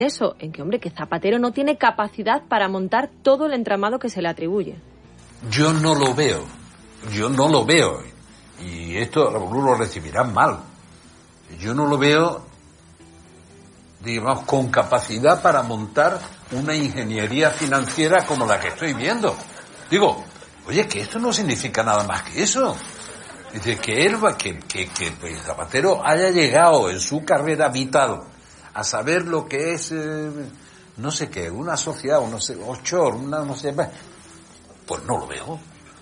eso, en que, hombre, que Zapatero no tiene capacidad para montar todo el entramado que se le atribuye. Yo no lo veo. Y esto algunos lo recibirán mal. Yo no lo veo, digamos, con capacidad para montar una ingeniería financiera como la que estoy viendo. Digo, oye, que esto no significa nada más que eso. Dice que él pues, Zapatero haya llegado en su carrera vital a saber lo que es, no sé qué, una sociedad, o no sé, offshore, no sé, pues no lo veo.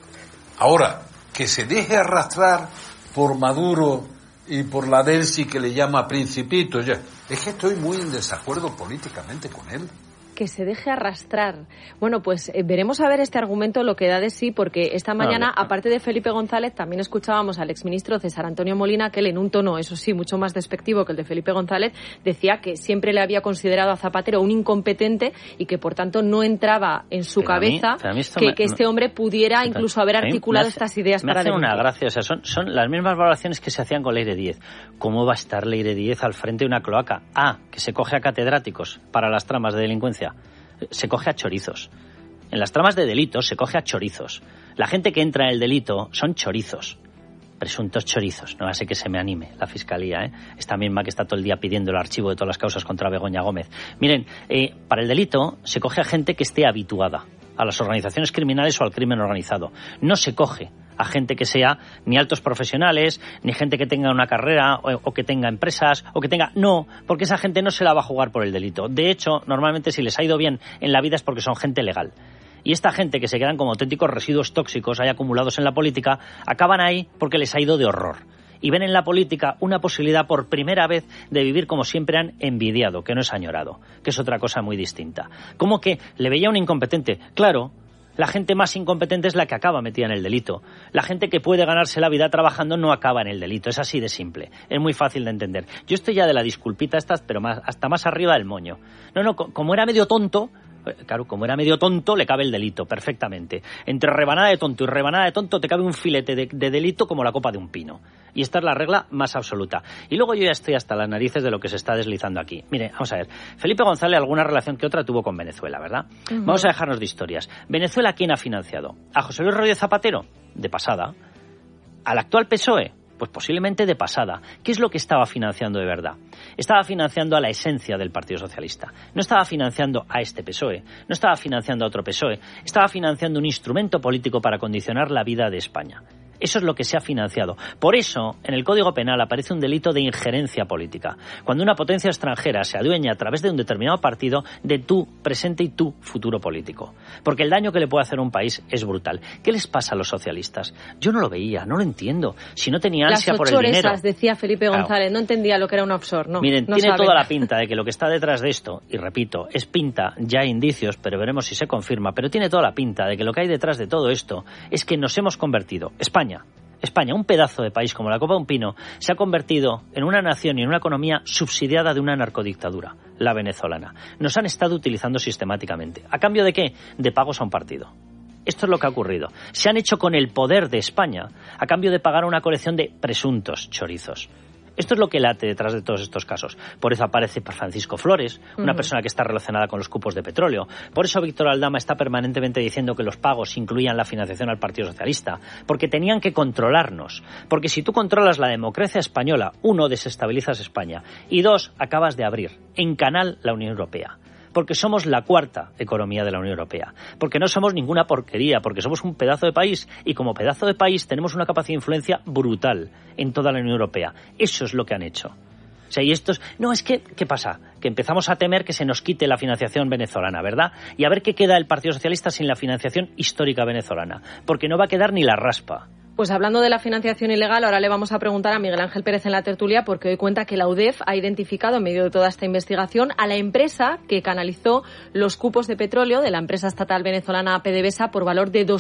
Ahora, que se deje arrastrar por Maduro y por la Delcy que le llama Principito, ya, es que estoy muy en desacuerdo políticamente con él. Que se deje arrastrar. Bueno, pues veremos a ver este argumento lo que da de sí, porque esta mañana, aparte de Felipe González, también escuchábamos al exministro César Antonio Molina, que él, en un tono, eso sí, mucho más despectivo que el de Felipe González, decía que siempre le había considerado a Zapatero un incompetente y que, por tanto, no entraba en su cabeza que este hombre pudiera incluso haber articulado estas ideas para me hace una gracia, o sea, son las mismas valoraciones que se hacían con Leire Díez. ¿Cómo va a estar Leire Díez al frente de una cloaca? Que se coge a catedráticos para las tramas de delincuencia. Se coge a chorizos. En las tramas de delitos se coge a chorizos. La gente que entra en el delito son chorizos. Presuntos chorizos. No hace que se me anime la Fiscalía, ¿eh? Esta misma que está todo el día pidiendo el archivo de todas las causas contra Begoña Gómez. Miren, para el delito se coge a gente que esté habituada a las organizaciones criminales o al crimen organizado. No se coge a gente que sea ni altos profesionales, ni gente que tenga una carrera o que tenga empresas, o que tenga... No, porque esa gente no se la va a jugar por el delito. De hecho, normalmente si les ha ido bien en la vida es porque son gente legal. Y esta gente que se quedan como auténticos residuos tóxicos ahí acumulados en la política, acaban ahí porque les ha ido de horror. Y ven en la política una posibilidad por primera vez de vivir como siempre han envidiado, que no es añorado, que es otra cosa muy distinta. Como que le veía un incompetente. Claro, la gente más incompetente es la que acaba metida en el delito. La gente que puede ganarse la vida trabajando no acaba en el delito. Es así de simple. Es muy fácil de entender. Yo estoy ya de la disculpita estas, pero hasta más arriba del moño. No, como era medio tonto... Claro, como era medio tonto, le cabe el delito perfectamente. Entre rebanada de tonto y rebanada de tonto te cabe un filete de delito como la copa de un pino. Y esta es la regla más absoluta. Y luego yo ya estoy hasta las narices de lo que se está deslizando aquí. Mire, vamos a ver. Felipe González alguna relación que otra tuvo con Venezuela, ¿verdad? Uh-huh. Vamos a dejarnos de historias. ¿Venezuela quién ha financiado? ¿A José Luis Rodríguez Zapatero? De pasada. ¿Al actual PSOE? Pues posiblemente de pasada. ¿Qué es lo que estaba financiando de verdad? Estaba financiando a la esencia del Partido Socialista. No estaba financiando a este PSOE, no estaba financiando a otro PSOE, estaba financiando un instrumento político para condicionar la vida de España. Eso es lo que se ha financiado. Por eso, en el Código Penal aparece un delito de injerencia política. Cuando una potencia extranjera se adueña a través de un determinado partido de tu presente y tu futuro político. Porque el daño que le puede hacer a un país es brutal. ¿Qué les pasa a los socialistas? Yo no lo veía, no lo entiendo. Si no tenía ansia por el dinero. Las decía Felipe González, no entendía lo que era un offshore. No, miren, no tiene saben. toda la pinta de que lo que está detrás de esto, y repito, es pinta, ya hay indicios, pero veremos si se confirma, pero tiene toda la pinta de que lo que hay detrás de todo esto es que nos hemos convertido, España, un pedazo de país como la copa de un pino, se ha convertido en una nación y en una economía subsidiada de una narcodictadura, la venezolana. Nos han estado utilizando sistemáticamente. ¿A cambio de qué? De pagos a un partido. Esto es lo que ha ocurrido. Se han hecho con el poder de España a cambio de pagar una colección de presuntos chorizos. Esto es lo que late detrás de todos estos casos. Por eso aparece Francisco Flores, una persona que está relacionada con los cupos de petróleo. Por eso Víctor Aldama está permanentemente diciendo que los pagos incluían la financiación al Partido Socialista. Porque tenían que controlarnos. Porque si tú controlas la democracia española, 1, desestabilizas España. Y 2, acabas de abrir en canal la Unión Europea. Porque somos la cuarta economía de la Unión Europea. Porque no somos ninguna porquería, porque somos un pedazo de país y como pedazo de país tenemos una capacidad de influencia brutal en toda la Unión Europea. Eso es lo que han hecho. O sea, y estos... No, es que, ¿qué pasa? Que empezamos a temer que se nos quite la financiación venezolana, ¿verdad? Y a ver qué queda el Partido Socialista sin la financiación histórica venezolana. Porque no va a quedar ni la raspa. Pues hablando de la financiación ilegal, ahora le vamos a preguntar a Miguel Ángel Pérez en la tertulia, porque hoy cuenta que la UDEF ha identificado en medio de toda esta investigación a la empresa que canalizó los cupos de petróleo de la empresa estatal venezolana PDVSA por valor de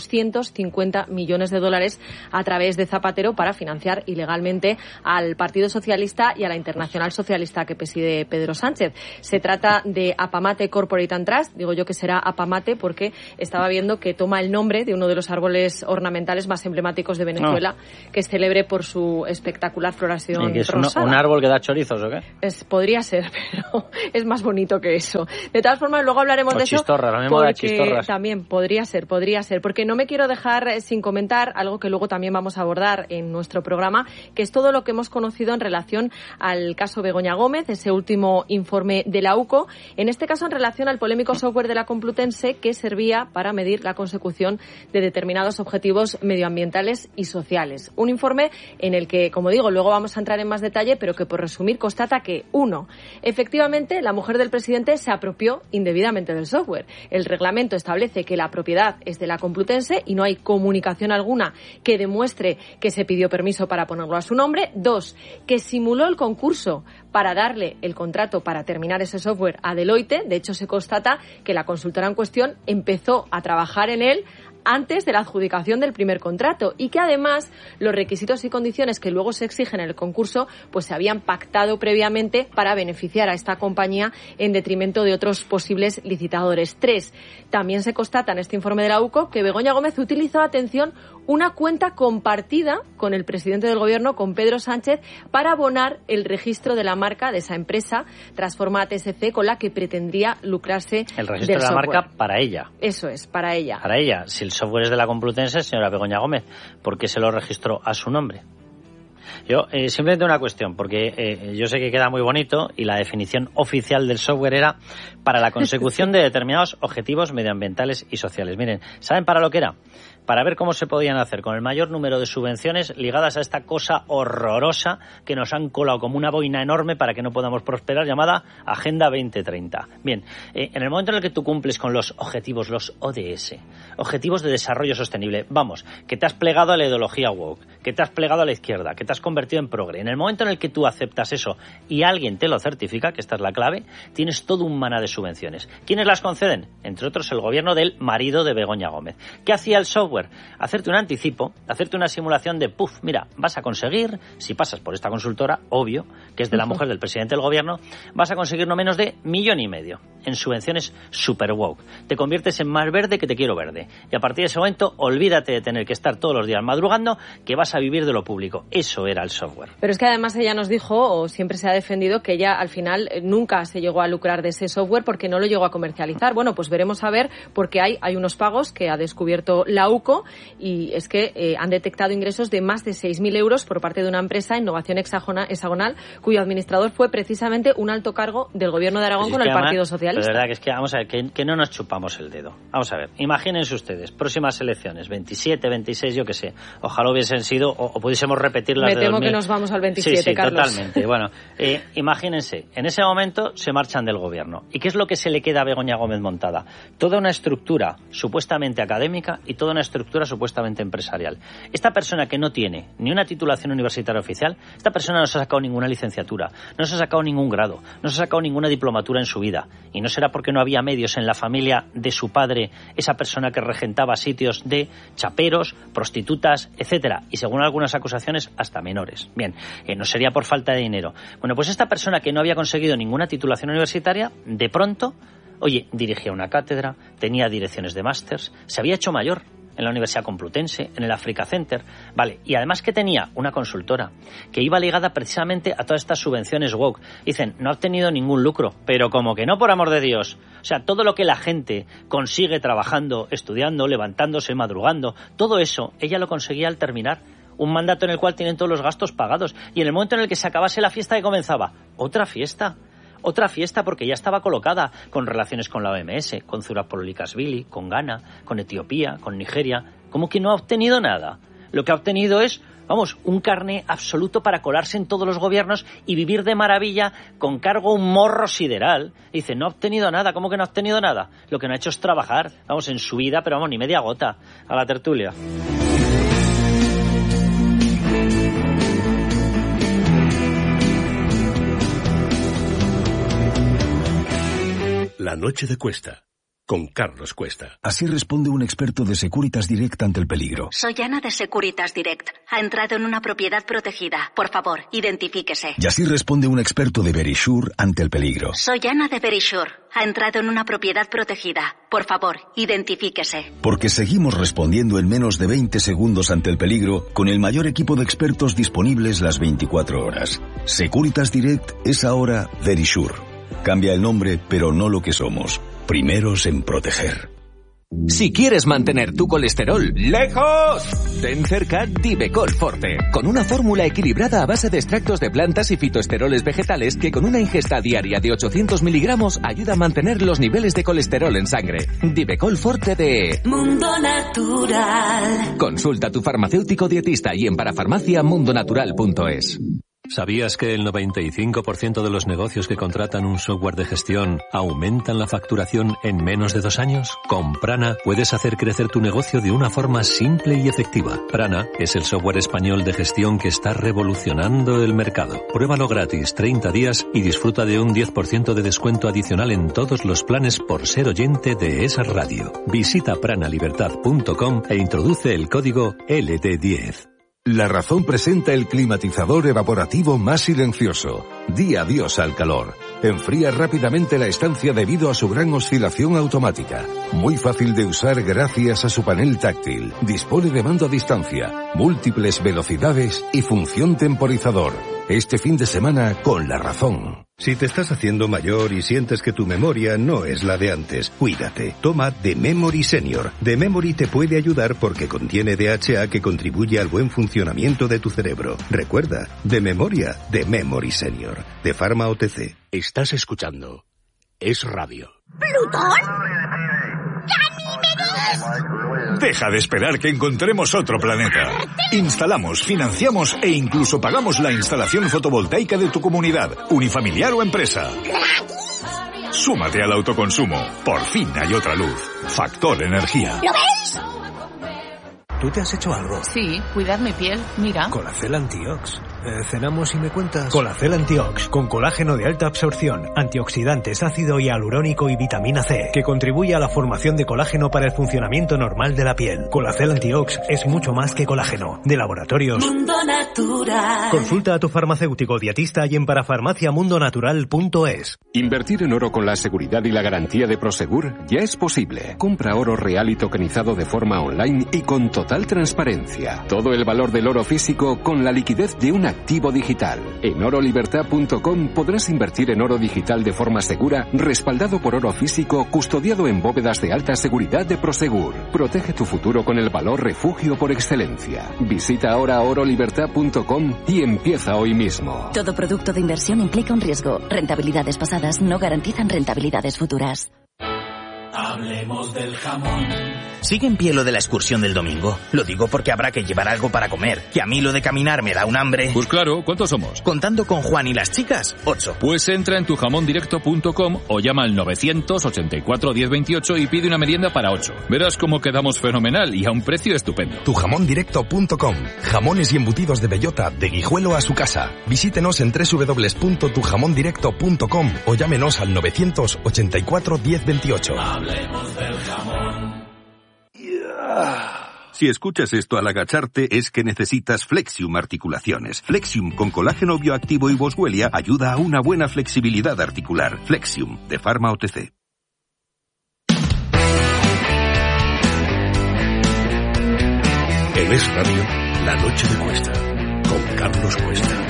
250 millones de dólares a través de Zapatero para financiar ilegalmente al Partido Socialista y a la Internacional Socialista que preside Pedro Sánchez. Se trata de Apamate Corporate and Trust, digo yo que será Apamate porque estaba viendo que toma el nombre de uno de los árboles ornamentales más emblemáticos de Venezuela, que es célebre por su espectacular floración ¿Es rosada. un árbol que da chorizos o qué? Podría ser, pero es más bonito que eso. De todas formas, luego hablaremos de chistorras, eso. la misma de chistorras. También podría ser, porque no me quiero dejar sin comentar algo que luego también vamos a abordar en nuestro programa, que es todo lo que hemos conocido en relación al caso Begoña Gómez, ese último informe de la UCO, en este caso en relación al polémico software de la Complutense que servía para medir la consecución de determinados objetivos medioambientales y sociales. Un informe en el que, como digo, luego vamos a entrar en más detalle, pero que por resumir constata que, 1, efectivamente la mujer del presidente se apropió indebidamente del software. El reglamento establece que la propiedad es de la Complutense y no hay comunicación alguna que demuestre que se pidió permiso para ponerlo a su nombre. 2, que simuló el concurso para darle el contrato para terminar ese software a Deloitte. De hecho, se constata que la consultora en cuestión empezó a trabajar en él antes de la adjudicación del primer contrato y que además los requisitos y condiciones que luego se exigen en el concurso pues se habían pactado previamente para beneficiar a esta compañía en detrimento de otros posibles licitadores. 3, también se constata en este informe de la UCO que Begoña Gómez utilizó, atención, una cuenta compartida con el presidente del gobierno, con Pedro Sánchez, para abonar el registro de la marca de esa empresa, Transforma TSC, con la que pretendía lucrarse el registro del de la software. Marca para ella. Eso es, para ella. Para ella. Si el software es de la Complutense, señora Begoña Gómez, ¿por qué se lo registró a su nombre? Yo, simplemente una cuestión, porque yo sé que queda muy bonito y la definición oficial del software era para la consecución de determinados objetivos medioambientales y sociales. Miren, ¿saben para lo que era? Para ver cómo se podían hacer con el mayor número de subvenciones ligadas a esta cosa horrorosa que nos han colado como una boina enorme para que no podamos prosperar, llamada Agenda 2030. Bien, en el momento en el que tú cumples con los objetivos, los ODS, Objetivos de Desarrollo Sostenible, vamos, que te has plegado a la ideología woke, que te has plegado a la izquierda, que te has convertido en progre, en el momento en el que tú aceptas eso y alguien te lo certifica, que esta es la clave, tienes todo un maná de subvenciones. ¿Quiénes las conceden? Entre otros, el gobierno del marido de Begoña Gómez. ¿Qué hacía el software? Hacerte un anticipo, hacerte una simulación de, mira, vas a conseguir, si pasas por esta consultora, obvio, que es de la mujer del presidente del gobierno, vas a conseguir no menos de 1,5 millones en subvenciones super woke. Te conviertes en más verde que te quiero verde. Y a partir de ese momento, olvídate de tener que estar todos los días madrugando, que vas a vivir de lo público. Eso era el software. Pero es que además ella nos dijo, o siempre se ha defendido, que ella al final nunca se llegó a lucrar de ese software porque no lo llegó a comercializar. Bueno, pues veremos a ver, porque hay unos pagos que ha descubierto la UCO, y es que han detectado ingresos de más de 6.000 euros por parte de una empresa, Innovación Hexagonal, cuyo administrador fue precisamente un alto cargo del gobierno de Aragón con el Partido Socialista. De verdad que es que, vamos a ver, que no nos chupamos el dedo. Vamos a ver, imagínense ustedes, próximas elecciones, 27, 26, yo qué sé, ojalá hubiesen sido, o pudiésemos repetirlas. Me temo que nos vamos al 27, sí, Carlos. Totalmente. Bueno, imagínense, en ese momento se marchan del gobierno. ¿Y qué es lo que se le queda a Begoña Gómez montada? Toda una estructura supuestamente académica y toda una estructura supuestamente empresarial. Esta persona que no tiene ni una titulación universitaria oficial, esta persona no se ha sacado ninguna licenciatura, no se ha sacado ningún grado, no se ha sacado ninguna diplomatura en su vida. Y no será porque no había medios en la familia de su padre, esa persona que regentaba sitios de chaperos, prostitutas, etcétera, y según algunas acusaciones hasta menores. Bien, no sería por falta de dinero. Bueno, pues esta persona que no había conseguido ninguna titulación universitaria, de pronto, dirigía una cátedra, tenía direcciones de másters, se había hecho mayor en la Universidad Complutense, en el Africa Center, vale, y además que tenía una consultora que iba ligada precisamente a todas estas subvenciones woke. Dicen, no ha obtenido ningún lucro, pero como que no, por amor de Dios. O sea, todo lo que la gente consigue trabajando, estudiando, levantándose, madrugando, todo eso, ella lo conseguía al terminar un mandato en el cual tienen todos los gastos pagados. Y en el momento en el que se acabase la fiesta, que comenzaba otra fiesta porque ya estaba colocada con relaciones con la OMS, con Zurapolikashvili, con Ghana, con Etiopía, con Nigeria. ¿Cómo que no ha obtenido nada? Lo que ha obtenido es, un carné absoluto para colarse en todos los gobiernos y vivir de maravilla con cargo a un morro sideral. Dice, no ha obtenido nada. ¿Cómo que no ha obtenido nada? Lo que no ha hecho es trabajar, en su vida, pero ni media gota. A la tertulia. La noche de Cuesta, con Carlos Cuesta. Así responde un experto de Securitas Direct ante el peligro. Soy Ana de Securitas Direct. Ha entrado en una propiedad protegida. Por favor, identifíquese. Y así responde un experto de Verisure ante el peligro. Soy Ana de Verisure. Ha entrado en una propiedad protegida. Por favor, identifíquese. Porque seguimos respondiendo en menos de 20 segundos ante el peligro con el mayor equipo de expertos disponibles las 24 horas. Securitas Direct es ahora Verisure. Cambia el nombre, pero no lo que somos. Primeros en proteger. Si quieres mantener tu colesterol lejos, ten cerca Divecol Forte, con una fórmula equilibrada a base de extractos de plantas y fitoesteroles vegetales que con una ingesta diaria de 800 miligramos ayuda a mantener los niveles de colesterol en sangre. Divecol Forte de Mundo Natural. Consulta a tu farmacéutico dietista y en parafarmaciamundonatural.es. ¿Sabías que el 95% de los negocios que contratan un software de gestión aumentan la facturación en menos de 2 años? Con Prana puedes hacer crecer tu negocio de una forma simple y efectiva. Prana es el software español de gestión que está revolucionando el mercado. Pruébalo gratis 30 días y disfruta de un 10% de descuento adicional en todos los planes por ser oyente de esa radio. Visita pranalibertad.com e introduce el código LT10. La Razón presenta el climatizador evaporativo más silencioso. Di adiós al calor. Enfría rápidamente la estancia debido a su gran oscilación automática. Muy fácil de usar gracias a su panel táctil. Dispone de mando a distancia, múltiples velocidades y función temporizador. Este fin de semana con La Razón. Si te estás haciendo mayor y sientes que tu memoria no es la de antes, cuídate. Toma The Memory Senior. The Memory te puede ayudar porque contiene DHA que contribuye al buen funcionamiento de tu cerebro. Recuerda, de memoria, The Memory Senior. De Pharma OTC. Estás escuchando Es Radio. ¿Plutón? Deja de esperar que encontremos otro planeta. Instalamos, financiamos e incluso pagamos la instalación fotovoltaica de tu comunidad, unifamiliar o empresa. Súmate al autoconsumo. Por fin hay otra luz. Factor Energía. ¿Lo ves? ¿Tú te has hecho algo? Sí, cuidar mi piel, mira. Colacel Antiox. Cenamos y me cuentas. Colacel Antiox, con colágeno de alta absorción, antioxidantes, ácido hialurónico y vitamina C, que contribuye a la formación de colágeno para el funcionamiento normal de la piel. Colacel Antiox es mucho más que colágeno. De Laboratorios Mundo Natural. Consulta a tu farmacéutico dietista y en parafarmaciamundonatural.es. Invertir en oro con la seguridad y la garantía de Prosegur ya es posible. Compra oro real y tokenizado de forma online y con total transparencia. Todo el valor del oro físico con la liquidez de un activo digital. En orolibertad.com podrás invertir en oro digital de forma segura, respaldado por oro físico, custodiado en bóvedas de alta seguridad de Prosegur. Protege tu futuro con el valor refugio por excelencia. Visita ahora orolibertad.com y empieza hoy mismo. Todo producto de inversión implica un riesgo. Rentabilidades pasadas no garantizan rentabilidades futuras. Hablemos del jamón. ¿Sigue en pie lo de la excursión del domingo? Lo digo porque habrá que llevar algo para comer. Que a mí lo de caminar me da un hambre. Pues claro, ¿cuántos somos? Contando con Juan y las chicas, 8. Pues entra en tujamondirecto.com o llama al 984 1028 y pide una merienda para 8. Verás cómo quedamos fenomenal y a un precio estupendo. Tujamondirecto.com. Jamones y embutidos de bellota, de Guijuelo a su casa. Visítenos en www.tujamondirecto.com o llámenos al 984 1028. Hablemos del jamón. Si escuchas esto al agacharte es que necesitas Flexium Articulaciones. Flexium con colágeno bioactivo y boswellia ayuda a una buena flexibilidad articular. Flexium, de Pharma OTC. En Es Radio, La Noche de Cuesta, con Carlos Cuesta.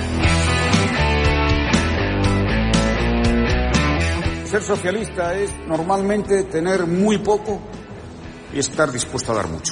Ser socialista es normalmente tener muy poco y estar dispuesto a dar mucho.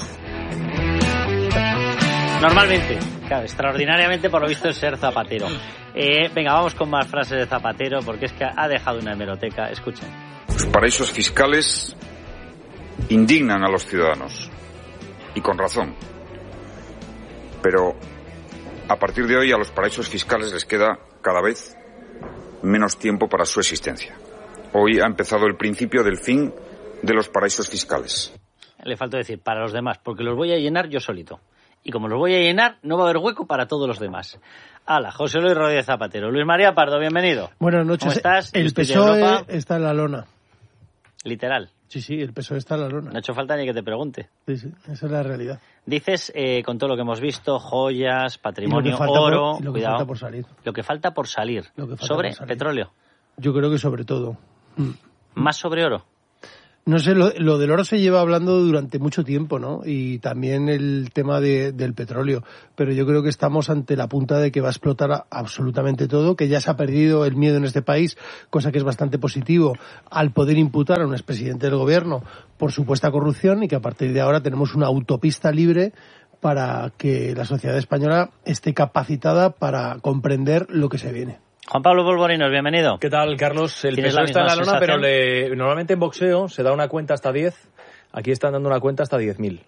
Normalmente, claro, extraordinariamente por lo visto es ser Zapatero. Venga, vamos con más frases de Zapatero porque es que ha dejado una hemeroteca. Escuchen. Los paraísos fiscales indignan a los ciudadanos y con razón. Pero a partir de hoy a los paraísos fiscales les queda cada vez menos tiempo para su existencia. Hoy ha empezado el principio del fin de los paraísos fiscales. Le falta decir para los demás, porque los voy a llenar yo solito. Y como los voy a llenar, no va a haber hueco para todos los demás. Hala, José Luis Rodríguez Zapatero. Luis María Pardo, bienvenido. Buenas noches. ¿Cómo estás? El PSOE está en la lona. Literal. Sí, el PSOE está en la lona. No ha hecho falta ni que te pregunte. Sí, esa es la realidad. Dices, con todo lo que hemos visto, joyas, patrimonio, oro... Lo que falta por salir. Lo que falta por salir. ¿Sobre petróleo? Yo creo que sobre todo. ¿Más sobre oro? No sé, lo del oro se lleva hablando durante mucho tiempo, ¿no? Y también el tema del petróleo. Pero yo creo que estamos ante la punta de que va a explotar absolutamente todo, que ya se ha perdido el miedo en este país, cosa que es bastante positivo, al poder imputar a un expresidente del gobierno por supuesta corrupción, y que a partir de ahora tenemos una autopista libre para que la sociedad española esté capacitada para comprender lo que se viene. Juan Pablo Polvorinos, bienvenido. ¿Qué tal, Carlos? El PSOE está en la lona, pero normalmente en boxeo se da una cuenta hasta 10. Aquí están dando una cuenta hasta 10.000.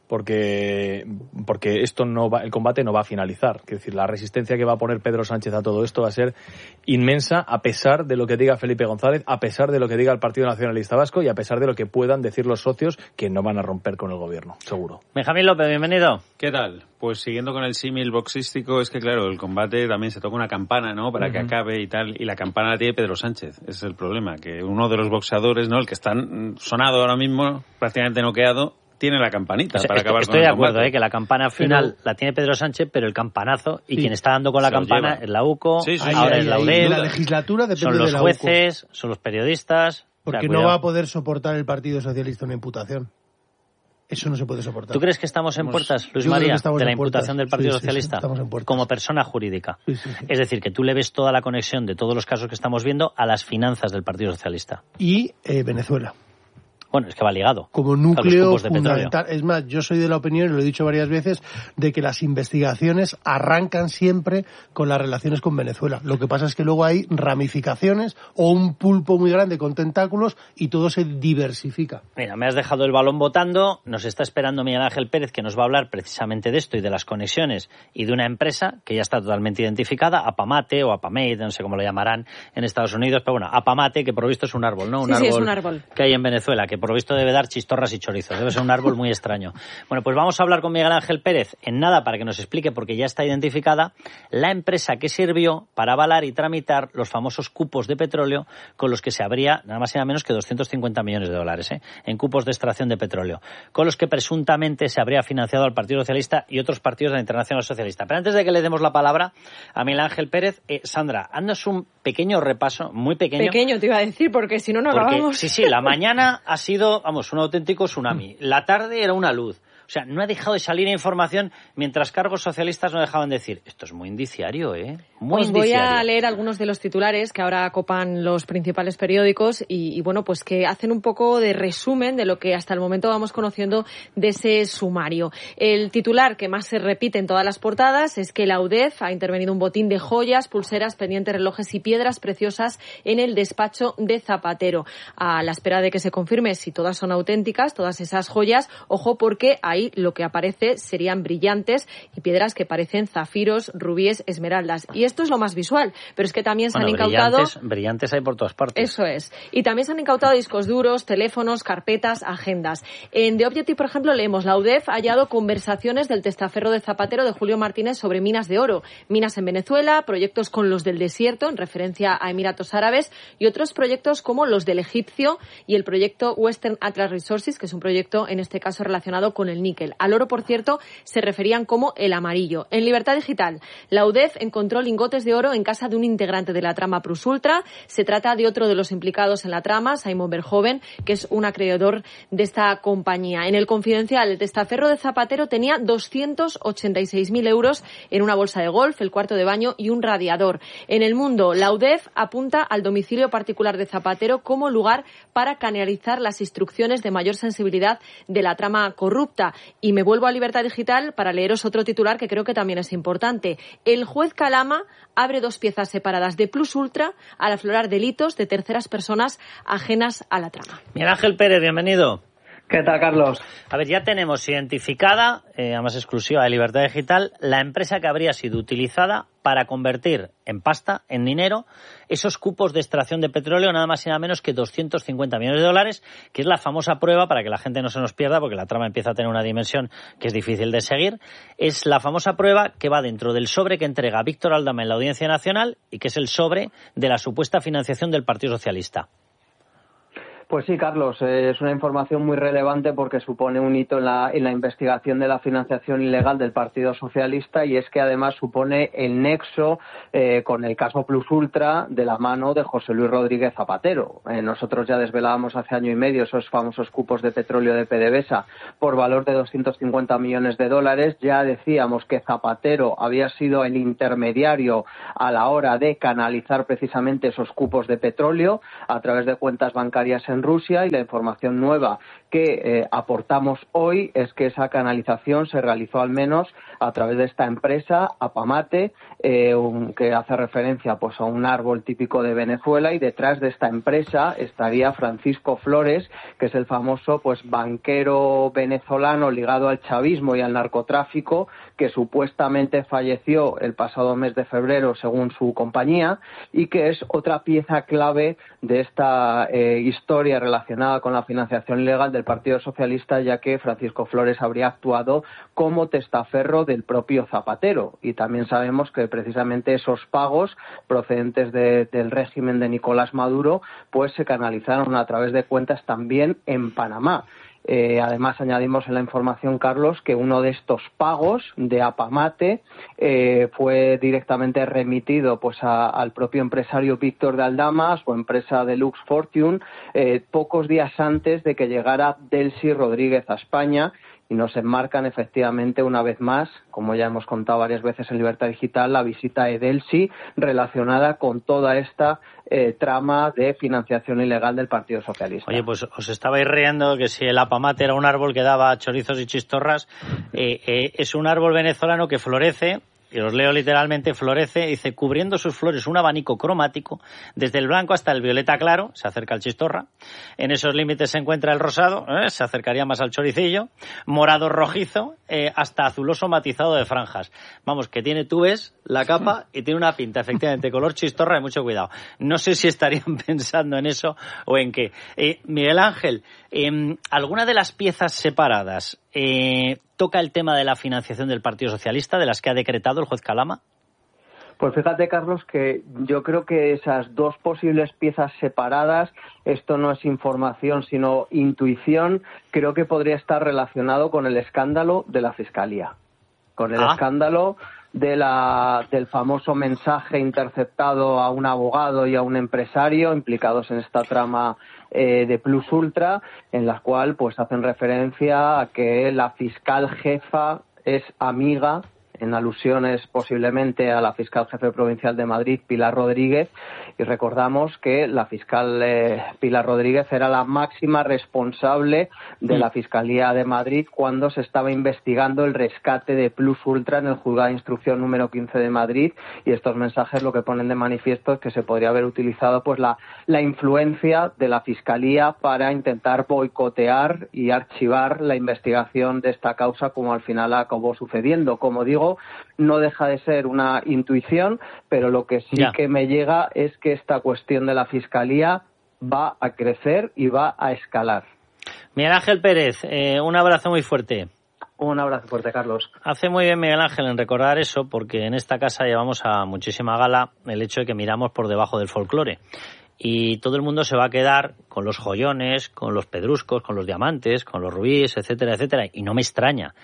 Porque esto el combate no va a finalizar. Es decir, la resistencia que va a poner Pedro Sánchez a todo esto va a ser inmensa, a pesar de lo que diga Felipe González, a pesar de lo que diga el Partido Nacionalista Vasco y a pesar de lo que puedan decir los socios, que no van a romper con el gobierno, seguro. Benjamín López, bienvenido. ¿Qué tal? Pues siguiendo con el símil boxístico, es que claro, el combate también se toca una campana, ¿no? Para que acabe y tal, y la campana la tiene Pedro Sánchez. Ese es el problema, que uno de los boxeadores, ¿no? El que está sonado ahora mismo, prácticamente noqueado, tiene la campanita para acabar con el combate. Estoy de acuerdo, que la campana final la tiene Pedro Sánchez, pero el campanazo, y quien está dando con la campana es la UCO, ahora es la UDEL, la legislatura depende son los de la jueces, son los periodistas. Porque no va a poder soportar el Partido Socialista una imputación. Eso no se puede soportar. ¿Tú crees que estamos en puertas, Luis María, de la imputación del Partido Socialista? Estamos en puertas. Como persona jurídica. Sí. Es decir, que tú le ves toda la conexión de todos los casos que estamos viendo a las finanzas del Partido Socialista. Y Venezuela. Bueno, es que va ligado. Como núcleo fundamental. Es más, yo soy de la opinión, y lo he dicho varias veces, de que las investigaciones arrancan siempre con las relaciones con Venezuela. Lo que pasa es que luego hay ramificaciones o un pulpo muy grande con tentáculos y todo se diversifica. Mira, me has dejado el balón botando. Nos está esperando Miguel Ángel Pérez, que nos va a hablar precisamente de esto y de las conexiones y de una empresa que ya está totalmente identificada, Apamate o Apamate, no sé cómo lo llamarán en Estados Unidos, pero bueno, Apamate, que por lo visto es un árbol, ¿no? Sí, es un árbol que hay en Venezuela, que por lo visto debe dar chistorras y chorizos. Debe ser un árbol muy extraño. Bueno, pues vamos a hablar con Miguel Ángel Pérez en nada para que nos explique, porque ya está identificada, la empresa que sirvió para avalar y tramitar los famosos cupos de petróleo con los que se habría nada más y nada menos que 250 millones de dólares en cupos de extracción de petróleo, con los que presuntamente se habría financiado al Partido Socialista y otros partidos de la Internacional Socialista. Pero antes de que le demos la palabra a Miguel Ángel Pérez, Sandra, haznos un pequeño repaso, muy pequeño. Pequeño, te iba a decir, porque si no acabamos. Sí, la mañana ha sido, un auténtico tsunami. La tarde era una luz. O sea, no ha dejado de salir información mientras cargos socialistas no dejaban de decir, esto es muy indiciario, muy indiciario. Voy a leer algunos de los titulares que ahora copan los principales periódicos y bueno, pues que hacen un poco de resumen de lo que hasta el momento vamos conociendo de ese sumario. El titular que más se repite en todas las portadas es que la UDEF ha intervenido un botín de joyas, pulseras, pendientes, relojes y piedras preciosas en el despacho de Zapatero. A la espera de que se confirme si todas son auténticas, todas esas joyas, ojo, porque ahí lo que aparece serían brillantes y piedras que parecen zafiros, rubíes, esmeraldas. Y esto es lo más visual, pero es que también se han incautado... Brillantes hay por todas partes. Eso es. Y también se han incautado discos duros, teléfonos, carpetas, agendas. En The Objective, por ejemplo, leemos: la UDEF ha hallado conversaciones del testaferro de Zapatero de Julio Martínez sobre minas de oro, minas en Venezuela, proyectos con los del desierto, en referencia a Emiratos Árabes, y otros proyectos como los del egipcio y el proyecto Western Atlas Resources, que es un proyecto, en este caso, relacionado con el níquel. Al oro, por cierto, se referían como el amarillo. En Libertad Digital, la UDEF encontró lingotes de oro en casa de un integrante de la trama Plus Ultra. Se trata de otro de los implicados en la trama, Simon Verhoeven, que es un acreedor de esta compañía. En el Confidencial, el testaferro de Zapatero tenía 286.000 euros en una bolsa de golf, el cuarto de baño y un radiador. En El Mundo, la UDEF apunta al domicilio particular de Zapatero como lugar para canalizar las instrucciones de mayor sensibilidad de la trama corrupta. Y me vuelvo a Libertad Digital para leeros otro titular que creo que también es importante. El juez Calama abre dos piezas separadas de Plus Ultra al aflorar delitos de terceras personas ajenas a la trama. Miguel Ángel Pérez, bienvenido. ¿Qué tal, Carlos? A ver, ya tenemos identificada, además exclusiva de Libertad Digital, la empresa que habría sido utilizada para convertir en pasta, en dinero, esos cupos de extracción de petróleo, nada más y nada menos que 250 millones de dólares, que es la famosa prueba, para que la gente no se nos pierda, porque la trama empieza a tener una dimensión que es difícil de seguir, es la famosa prueba que va dentro del sobre que entrega Víctor Aldama en la Audiencia Nacional y que es el sobre de la supuesta financiación del Partido Socialista. Pues sí, Carlos, es una información muy relevante porque supone un hito en la investigación de la financiación ilegal del Partido Socialista, y es que además supone el nexo con el caso Plus Ultra de la mano de José Luis Rodríguez Zapatero. Nosotros ya desvelábamos hace año y medio esos famosos cupos de petróleo de PDVSA por valor de 250 millones de dólares. Ya decíamos que Zapatero había sido el intermediario a la hora de canalizar precisamente esos cupos de petróleo a través de cuentas bancarias en Rusia, y la información nueva que aportamos hoy es que esa canalización se realizó al menos a través de esta empresa, Apamate, que hace referencia pues a un árbol típico de Venezuela, y detrás de esta empresa estaría Francisco Flores, que es el famoso pues banquero venezolano ligado al chavismo y al narcotráfico, que supuestamente falleció el pasado mes de febrero según su compañía, y que es otra pieza clave de esta historia relacionada con la financiación ilegal del Partido Socialista, ya que Francisco Flores habría actuado como testaferro del propio Zapatero, y también sabemos que precisamente esos pagos procedentes del régimen de Nicolás Maduro pues se canalizaron a través de cuentas también en Panamá. Además, añadimos en la información, Carlos, que uno de estos pagos de Apamate fue directamente remitido pues al propio empresario Víctor de Aldama, su empresa Deluxe Fortune, pocos días antes de que llegara Delcy Rodríguez a España. Y nos enmarcan efectivamente una vez más, como ya hemos contado varias veces en Libertad Digital, la visita de Delcy relacionada con toda esta trama de financiación ilegal del Partido Socialista. Oye, pues os estabais riendo que si el Apamate era un árbol que daba chorizos y chistorras, es un árbol venezolano que florece, y os leo literalmente, florece, dice, cubriendo sus flores un abanico cromático, desde el blanco hasta el violeta claro, se acerca al chistorra, en esos límites se encuentra el rosado, se acercaría más al choricillo, morado rojizo, hasta azuloso matizado de franjas. Vamos, que tiene, tú ves la capa y tiene una pinta, efectivamente, color chistorra, y mucho cuidado. No sé si estarían pensando en eso o en qué. Miguel Ángel, ¿alguna de las piezas separadas toca el tema de la financiación del Partido Socialista, de las que ha decretado el juez Calama? Pues fíjate, Carlos, que yo creo que esas dos posibles piezas separadas, esto no es información sino intuición, creo que podría estar relacionado con el escándalo de la Fiscalía, con el escándalo del famoso mensaje interceptado a un abogado y a un empresario implicados en esta trama de Plus Ultra, en la cual pues hacen referencia a que la fiscal jefa es amiga, en alusiones posiblemente a la fiscal jefe provincial de Madrid, Pilar Rodríguez, y recordamos que la fiscal Pilar Rodríguez era la máxima responsable de la Fiscalía de Madrid cuando se estaba investigando el rescate de Plus Ultra en el Juzgado de Instrucción número 15 de Madrid, y estos mensajes lo que ponen de manifiesto es que se podría haber utilizado pues la influencia de la Fiscalía para intentar boicotear y archivar la investigación de esta causa, como al final acabó sucediendo. Como digo, no deja de ser una intuición, pero lo que sí que me llega es que esta cuestión de la Fiscalía va a crecer y va a escalar. Miguel Ángel Pérez, un abrazo muy fuerte. Un abrazo fuerte, Carlos. Hace muy bien Miguel Ángel en recordar eso, porque en esta casa llevamos a muchísima gala el hecho de que miramos por debajo del folclore. Y todo el mundo se va a quedar con los joyones, con los pedruscos, con los diamantes, con los rubíes, etcétera, etcétera. Y no me extraña.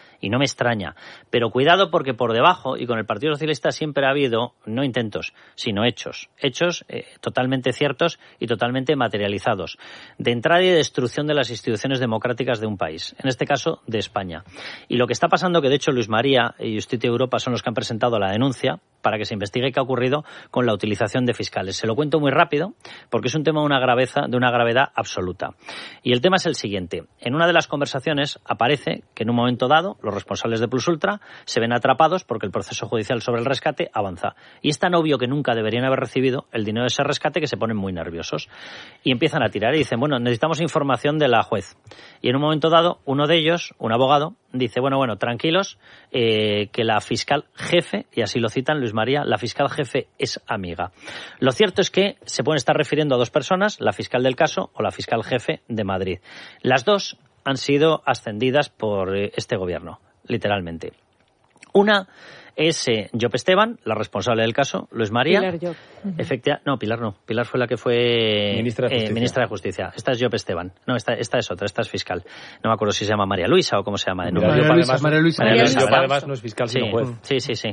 Pero cuidado, porque por debajo, y con el Partido Socialista siempre ha habido, no intentos, sino hechos. Hechos totalmente ciertos y totalmente materializados. De entrada y destrucción de las instituciones democráticas de un país. En este caso, de España. Y lo que está pasando, que de hecho Luis María y Justicia Europa son los que han presentado la denuncia para que se investigue qué ha ocurrido con la utilización de fiscales. Se lo cuento muy rápido, porque es un tema de una gravedad absoluta. Y el tema es el siguiente. En una de las conversaciones aparece que en un momento dado los responsables de Plus Ultra se ven atrapados porque el proceso judicial sobre el rescate avanza. Y es tan obvio que nunca deberían haber recibido el dinero de ese rescate que se ponen muy nerviosos. Y empiezan a tirar y dicen, bueno, necesitamos información de la juez. Y en un momento dado, uno de ellos, un abogado, dice, bueno, tranquilos, que la fiscal jefe, y así lo citan Luis María, la fiscal jefe es amiga. Lo cierto es que se pueden estar refiriendo a dos personas, la fiscal del caso o la fiscal jefe de Madrid. Las dos han sido ascendidas por este gobierno, literalmente. Una es Job Esteban, la responsable del caso, Luis María. Pilar Job. Pilar no. Pilar fue la que fue ministra de Justicia. Esta es Job Esteban. No, esta es otra, esta es fiscal. No me acuerdo si se llama María Luisa o cómo se llama. María Luisa. Además no es fiscal, sino juez. Sí.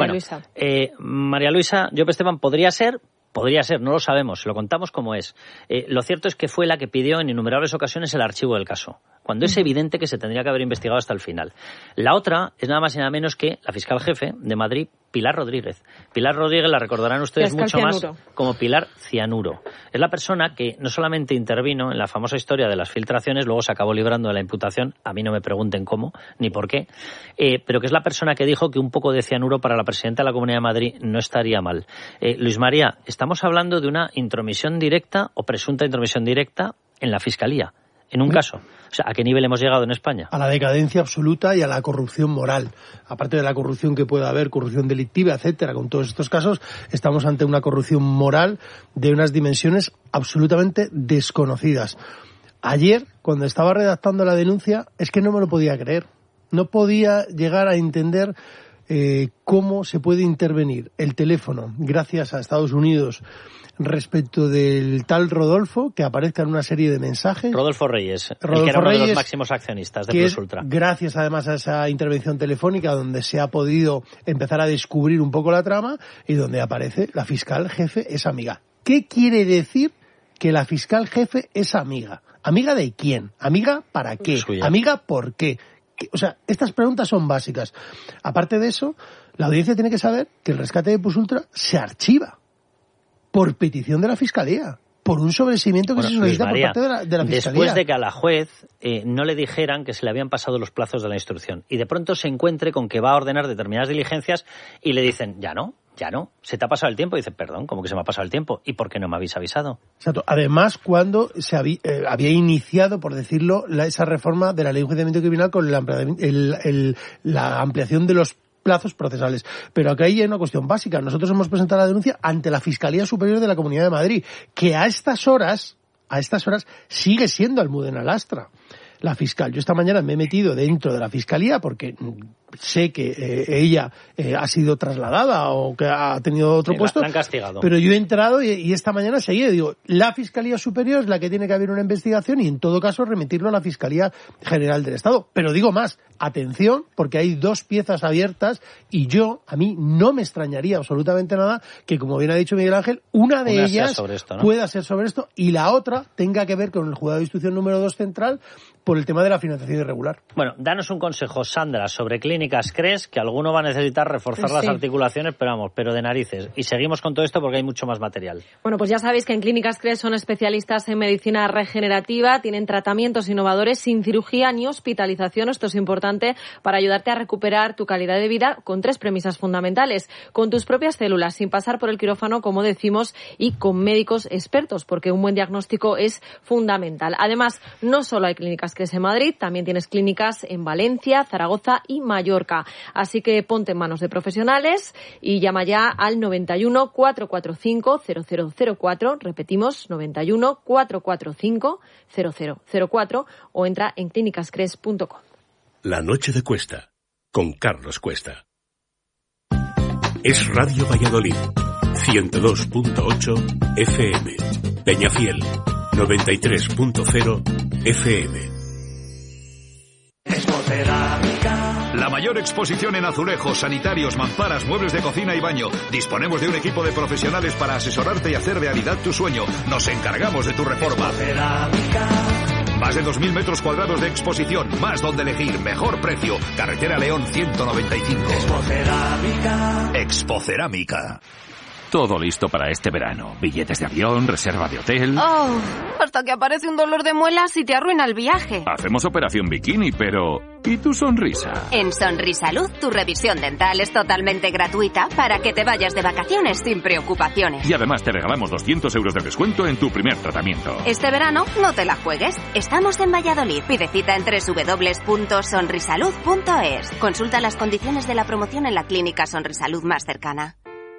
María Luisa, Job Esteban podría ser, no lo sabemos, lo contamos como es. Lo cierto es que fue la que pidió en innumerables ocasiones el archivo del caso, cuando es evidente que se tendría que haber investigado hasta el final. La otra es nada más y nada menos que la fiscal jefe de Madrid, Pilar Rodríguez. Pilar Rodríguez la recordarán ustedes mucho más como Pilar Cianuro. Es la persona que no solamente intervino en la famosa historia de las filtraciones, luego se acabó librando de la imputación, a mí no me pregunten cómo ni por qué, pero que es la persona que dijo que un poco de cianuro para la presidenta de la Comunidad de Madrid no estaría mal. Luis María, estamos hablando de una intromisión directa o presunta intromisión directa en la Fiscalía. En un caso. O sea, ¿a qué nivel hemos llegado en España? A la decadencia absoluta y a la corrupción moral. Aparte de la corrupción que pueda haber, corrupción delictiva, etcétera, con todos estos casos, estamos ante una corrupción moral de unas dimensiones absolutamente desconocidas. Ayer, cuando estaba redactando la denuncia, es que no me lo podía creer. No podía llegar a entender cómo se puede intervenir el teléfono, gracias a Estados Unidos, respecto del tal Rodolfo, que aparezca en una serie de mensajes. Rodolfo Reyes, el que era uno de los máximos accionistas de Plus Ultra. Gracias además a esa intervención telefónica donde se ha podido empezar a descubrir un poco la trama y donde aparece la fiscal jefe es amiga. ¿Qué quiere decir que la fiscal jefe es amiga? ¿Amiga de quién? ¿Amiga para qué? Suya. ¿Amiga por qué? O sea, estas preguntas son básicas. Aparte de eso, la audiencia tiene que saber que el rescate de Plus Ultra se archiva por petición de la Fiscalía, por un sobreseimiento que se solicita por parte de la Fiscalía. Después de que a la juez no le dijeran que se le habían pasado los plazos de la instrucción y de pronto se encuentre con que va a ordenar determinadas diligencias y le dicen, ya no, se te ha pasado el tiempo. Y dice, perdón, ¿cómo que se me ha pasado el tiempo? ¿Y por qué no me habéis avisado? Exacto. Además, cuando se había iniciado, por decirlo, esa reforma de la Ley de Enjuiciamiento Criminal con la ampliación de los plazos procesales. Pero acá hay una cuestión básica. Nosotros hemos presentado la denuncia ante la Fiscalía Superior de la Comunidad de Madrid, que a estas horas sigue siendo Almudena Lastra la fiscal. Yo esta mañana me he metido dentro de la Fiscalía porque sé que ella ha sido trasladada o que ha tenido otro puesto. La han castigado. Pero yo he entrado y esta mañana seguí. Digo, la Fiscalía Superior es la que tiene que haber una investigación y en todo caso remitirlo a la Fiscalía General del Estado. Pero digo más, atención, porque hay dos piezas abiertas y a mí no me extrañaría absolutamente nada que, como bien ha dicho Miguel Ángel, una de ellas pueda ser sobre esto y la otra tenga que ver con el Juzgado de Instrucción número 2 Central por el tema de la financiación irregular. Bueno, danos un consejo, Sandra, sobre Clínicas CRES, que alguno va a necesitar reforzar las articulaciones, pero de narices. Y seguimos con todo esto porque hay mucho más material. Bueno, pues ya sabéis que en Clínicas CRES son especialistas en medicina regenerativa, tienen tratamientos innovadores sin cirugía ni hospitalización. Esto es importante para ayudarte a recuperar tu calidad de vida con 3 premisas fundamentales. Con tus propias células, sin pasar por el quirófano, como decimos, y con médicos expertos, porque un buen diagnóstico es fundamental. Además, no solo hay Clínicas CRES en Madrid, también tienes clínicas en Valencia, Zaragoza y Mallorca. Así que ponte en manos de profesionales y llama ya al 91 445 0004, repetimos, 91 445 0004 o entra en clínicascres.com. La noche de Cuesta, con Carlos Cuesta. Es Radio Valladolid, 102.8 FM, Peñafiel, 93.0 FM. La mayor exposición en azulejos, sanitarios, mamparas, muebles de cocina y baño. Disponemos de un equipo de profesionales para asesorarte y hacer realidad tu sueño. Nos encargamos de tu reforma. Más de 2.000 metros cuadrados de exposición, más donde elegir, mejor precio. Carretera León 195. Expocerámica. Todo listo para este verano. Billetes de avión, reserva de hotel. Oh, hasta que aparece un dolor de muelas y te arruina el viaje. Hacemos operación bikini, pero ¿y tu sonrisa? En Sonrisalud, tu revisión dental es totalmente gratuita para que te vayas de vacaciones sin preocupaciones. Y además te regalamos 200 euros de descuento en tu primer tratamiento. Este verano no te la juegues. Estamos en Valladolid. Pide cita en www.sonrisalud.es. Consulta las condiciones de la promoción en la clínica Sonrisalud más cercana.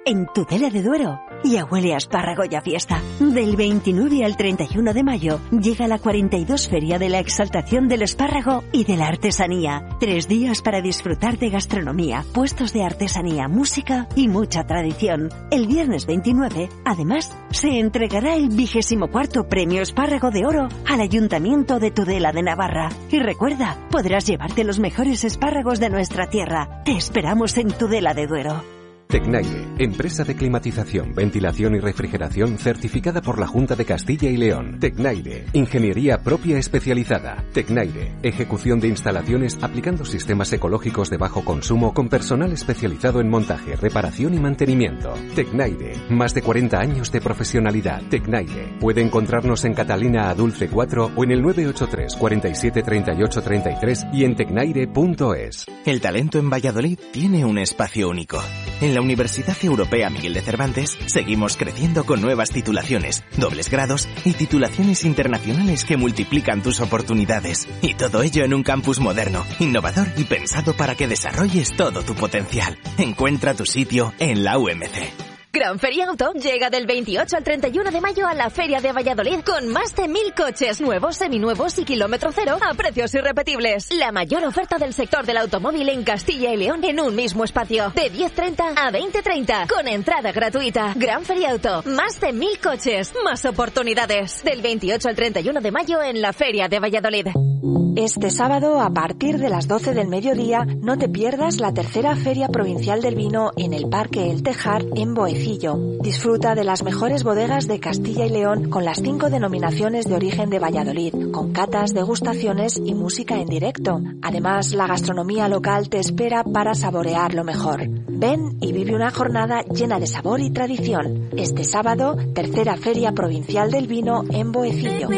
en Tudela de Duero. Ya huele a espárrago y a fiesta. Del 29 al 31 de mayo llega la 42 Feria de la Exaltación del Espárrago y de la Artesanía. 3 días para disfrutar de gastronomía, puestos de artesanía, música y mucha tradición. El viernes 29, además, se entregará el 24º Premio Espárrago de Oro al Ayuntamiento de Tudela de Navarra. Y recuerda, podrás llevarte los mejores espárragos de nuestra tierra. Te esperamos en Tudela de Duero. Tecnaire, empresa de climatización, ventilación y refrigeración certificada por la Junta de Castilla y León. Tecnaire, ingeniería propia especializada. Tecnaire, ejecución de instalaciones aplicando sistemas ecológicos de bajo consumo con personal especializado en montaje, reparación y mantenimiento. Tecnaire, más de 40 años de profesionalidad. Tecnaire, puede encontrarnos en Catalina Adulce 4 o en el 983 47 38 33 y en tecnaire.es. El talento en Valladolid tiene un espacio único. En la Universidad Europea Miguel de Cervantes seguimos creciendo con nuevas titulaciones, dobles grados y titulaciones internacionales que multiplican tus oportunidades. Y todo ello en un campus moderno, innovador y pensado para que desarrolles todo tu potencial. Encuentra tu sitio en la UMC. Gran Feria Auto llega del 28 al 31 de mayo a la Feria de Valladolid con más de 1.000 coches nuevos, seminuevos y kilómetro cero a precios irrepetibles. La mayor oferta del sector del automóvil en Castilla y León en un mismo espacio. De 10:30 a 20:30 con entrada gratuita. Gran Feria Auto. Más de 1.000 coches. Más oportunidades. Del 28 al 31 de mayo en la Feria de Valladolid. Este sábado, a partir de las 12 del mediodía, no te pierdas la tercera Feria Provincial del Vino en el Parque El Tejar, en Boecillo. Disfruta de las mejores bodegas de Castilla y León con las 5 denominaciones de origen de Valladolid, con catas, degustaciones y música en directo. Además, la gastronomía local te espera para saborear lo mejor. Ven y vive una jornada llena de sabor y tradición. Este sábado, tercera Feria Provincial del Vino en Boecillo.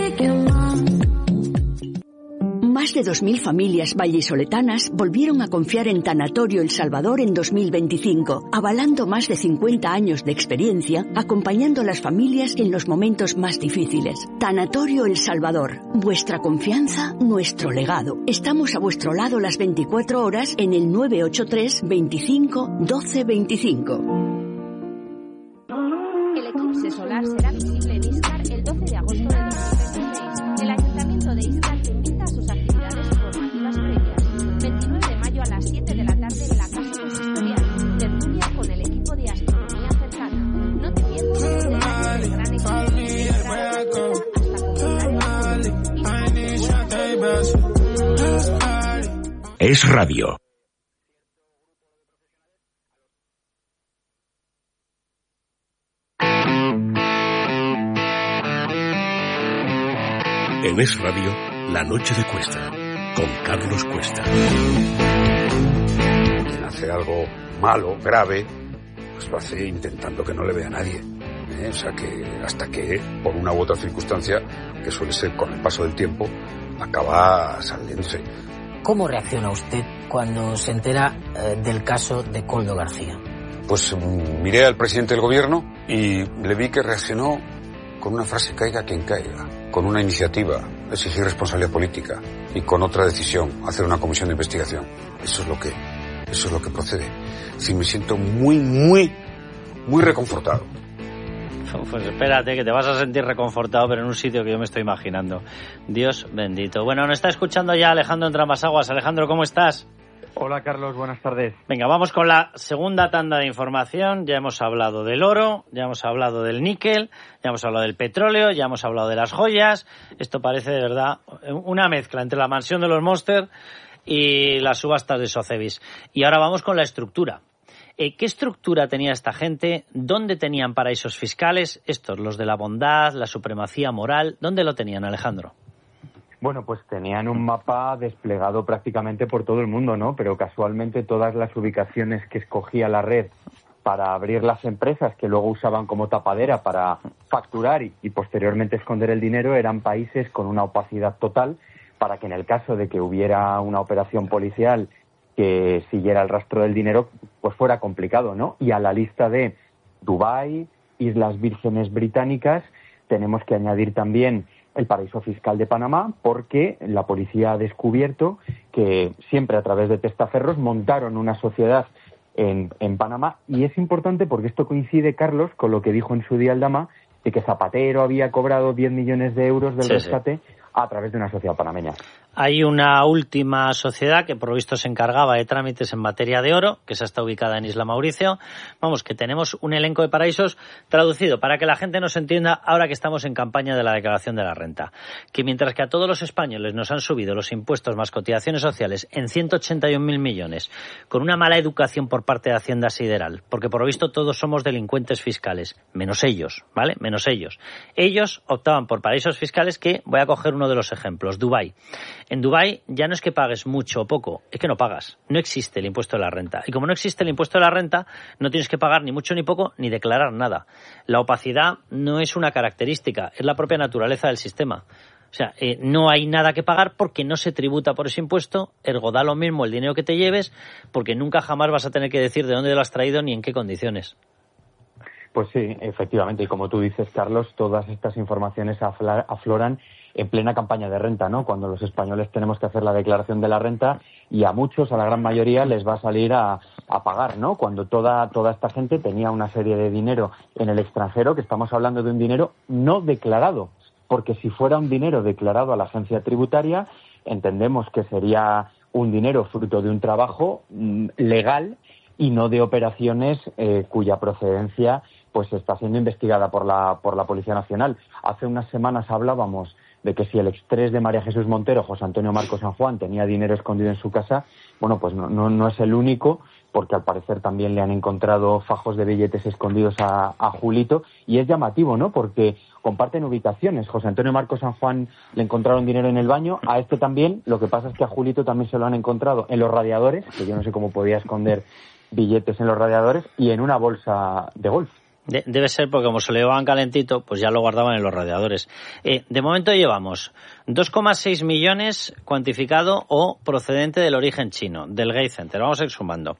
Más de 2.000 familias vallisoletanas volvieron a confiar en Tanatorio El Salvador en 2025, avalando más de 50 años de experiencia, acompañando a las familias en los momentos más difíciles. Tanatorio El Salvador, vuestra confianza, nuestro legado. Estamos a vuestro lado las 24 horas en el 983 25 12 25. El eclipse solar será visible en Íscar el 12 de agosto de 2026. El Ayuntamiento de Íscar te invita a sus actividades informativas previas. 29 de mayo a las 7 de la tarde en la Casa Consistorial. Tertulia con el equipo de astronomía cercana. No te pierdas el gran equipo. Es radio. En Es Radio, La Noche de Cuesta, con Carlos Cuesta. Quien hace algo malo, grave, pues lo hace intentando que no le vea nadie. O sea que hasta que, por una u otra circunstancia, que suele ser con el paso del tiempo, acaba saliéndose. ¿Cómo reacciona usted cuando se entera del caso de Koldo García? Pues miré al presidente del gobierno y le vi que reaccionó con una frase: caiga quien caiga, con una iniciativa, exigir responsabilidad política, y con otra decisión, hacer una comisión de investigación. Eso es lo que procede. Sí, me siento muy reconfortado. Pues espérate, que te vas a sentir reconfortado, pero en un sitio que yo me estoy imaginando. Dios bendito. Bueno, nos está escuchando ya Alejandro Entramasaguas. Alejandro, ¿cómo estás? Hola, Carlos, buenas tardes. Venga, vamos con la segunda tanda de información. Ya hemos hablado del oro, ya hemos hablado del níquel, ya hemos hablado del petróleo, ya hemos hablado de las joyas. Esto parece, de verdad, una mezcla entre la mansión de los Monster y las subastas de Sotheby's. Y ahora vamos con la estructura. ¿Qué estructura tenía esta gente? ¿Dónde tenían paraísos fiscales? Estos, los de la bondad, la supremacía moral. ¿Dónde lo tenían, Alejandro? Bueno, pues tenían un mapa desplegado prácticamente por todo el mundo, ¿no? Pero casualmente todas las ubicaciones que escogía la red para abrir las empresas, que luego usaban como tapadera para facturar y posteriormente esconder el dinero, eran países con una opacidad total, para que en el caso de que hubiera una operación policial que siguiera el rastro del dinero, pues fuera complicado, ¿no? Y a la lista de Dubái, Islas Vírgenes Británicas, tenemos que añadir también el paraíso fiscal de Panamá, porque la policía ha descubierto que siempre a través de testaferros montaron una sociedad en Panamá. Y es importante porque esto coincide, Carlos, con lo que dijo en su día Aldama, de que Zapatero había cobrado 10 millones de euros del rescate a través de una sociedad panameña. Hay una última sociedad que por lo visto se encargaba de trámites en materia de oro, que esa está ubicada en Isla Mauricio. Vamos, que tenemos un elenco de paraísos traducido para que la gente nos entienda ahora que estamos en campaña de la declaración de la renta. Que mientras que a todos los españoles nos han subido los impuestos más cotizaciones sociales en 181.000 millones, con una mala educación por parte de Hacienda Sideral, porque por lo visto todos somos delincuentes fiscales, menos ellos, ¿vale? Menos ellos. Ellos optaban por paraísos fiscales que, voy a coger uno de los ejemplos, Dubái. En Dubái ya no es que pagues mucho o poco, es que no pagas. No existe el impuesto de la renta. Y como no existe el impuesto de la renta, no tienes que pagar ni mucho ni poco, ni declarar nada. La opacidad no es una característica, es la propia naturaleza del sistema. O sea, no hay nada que pagar porque no se tributa por ese impuesto, ergo da lo mismo el dinero que te lleves, porque nunca jamás vas a tener que decir de dónde lo has traído ni en qué condiciones. Pues sí, efectivamente, y como tú dices, Carlos, todas estas informaciones afloran en plena campaña de renta, ¿no? Cuando los españoles tenemos que hacer la declaración de la renta y a muchos, a la gran mayoría, les va a salir a pagar, ¿no? Cuando toda esta gente tenía una serie de dinero en el extranjero, que estamos hablando de un dinero no declarado, porque si fuera un dinero declarado a la agencia tributaria, entendemos que sería un dinero fruto de un trabajo legal y no de operaciones cuya procedencia pues está siendo investigada por la Policía Nacional. Hace unas semanas hablábamos de que si el extres de María Jesús Montero, José Antonio Marcos San Juan, tenía dinero escondido en su casa, bueno, pues no es el único, porque al parecer también le han encontrado fajos de billetes escondidos a Julito, y es llamativo, ¿no? Porque comparten ubicaciones. José Antonio Marcos San Juan le encontraron dinero en el baño, a este también. Lo que pasa es que a Julito también se lo han encontrado en los radiadores, que yo no sé cómo podía esconder billetes en los radiadores, y en una bolsa de golf. Debe ser porque como se lo llevaban calentito, pues ya lo guardaban en los radiadores. De momento llevamos 2,6 millones cuantificado o procedente del origen chino, del Gate Center. Vamos a ir sumando.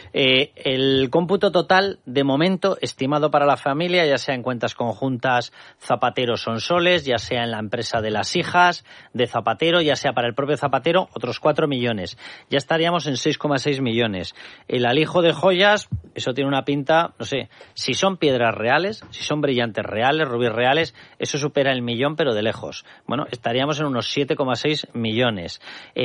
El cómputo total, de momento, estimado para la familia, ya sea en cuentas conjuntas Zapatero Sonsoles, ya sea en la empresa de las hijas de Zapatero, ya sea para el propio Zapatero, otros 4 millones. Ya estaríamos en 6,6 millones. El alijo de joyas, eso tiene una pinta, no sé, si son piedras reales, si son brillantes reales, rubíes reales, eso supera el millón, pero de lejos. Bueno, estaríamos en unos 7,6 millones.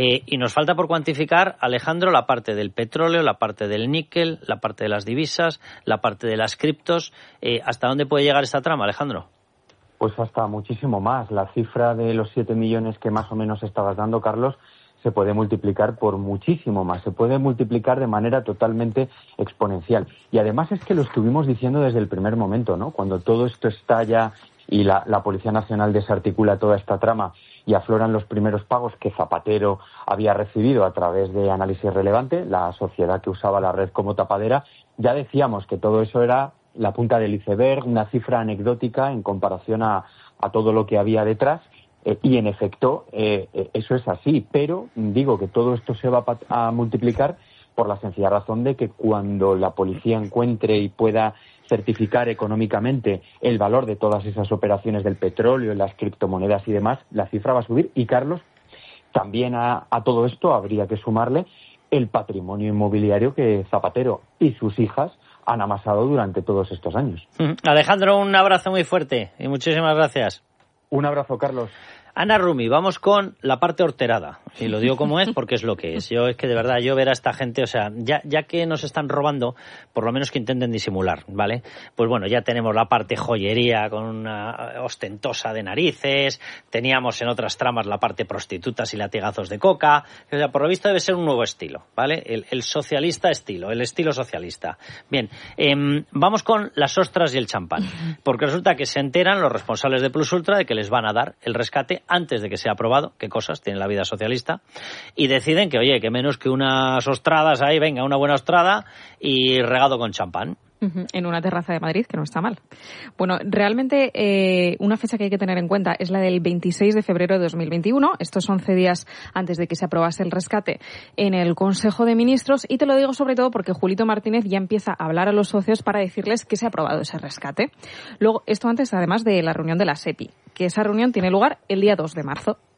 Y nos falta por cuantificar, Alejandro, la parte del petróleo, la parte del níquel, la parte de las divisas, la parte de las criptos. ¿Hasta dónde puede llegar esta trama, Alejandro? Pues hasta muchísimo más. La cifra de los 7 millones que más o menos estabas dando, Carlos, se puede multiplicar por muchísimo más, se puede multiplicar de manera totalmente exponencial. Y además es que lo estuvimos diciendo desde el primer momento, ¿no? Cuando todo esto estalla y la Policía Nacional desarticula toda esta trama y afloran los primeros pagos que Zapatero había recibido a través de Análisis Relevante, la sociedad que usaba la red como tapadera, ya decíamos que todo eso era la punta del iceberg, una cifra anecdótica en comparación a todo lo que había detrás. Y en efecto, eso es así, pero digo que todo esto se va a multiplicar por la sencilla razón de que cuando la policía encuentre y pueda certificar económicamente el valor de todas esas operaciones del petróleo, las criptomonedas y demás, la cifra va a subir. Y Carlos, también a todo esto habría que sumarle el patrimonio inmobiliario que Zapatero y sus hijas han amasado durante todos estos años. Alejandro, un abrazo muy fuerte y muchísimas gracias. Un abrazo, Carlos. Ana Rumi, vamos con la parte horterada. Y lo digo como es porque es lo que es. Es que de verdad, yo ver a esta gente, o sea, ya que nos están robando, por lo menos que intenten disimular, ¿vale? Pues bueno, ya tenemos la parte joyería con una ostentosa de narices, teníamos en otras tramas la parte prostitutas y latigazos de coca. O sea, por lo visto debe ser un nuevo estilo, ¿vale? El socialista estilo, el estilo socialista. Bien, vamos con las ostras y el champán. Porque resulta que se enteran los responsables de Plus Ultra de que les van a dar el rescate antes de que sea aprobado, qué cosas tiene la vida socialista, y deciden que, oye, que menos que unas ostradas ahí, venga, una buena ostrada y regado con champán. En una terraza de Madrid, que no está mal. Bueno, realmente una fecha que hay que tener en cuenta es la del 26 de febrero de 2021. Estos 11 días antes de que se aprobase el rescate en el Consejo de Ministros. Y te lo digo sobre todo porque Julito Martínez ya empieza a hablar a los socios para decirles que se ha aprobado ese rescate. Luego, esto antes además de la reunión de la SEPI, que esa reunión tiene lugar el día 2 de marzo.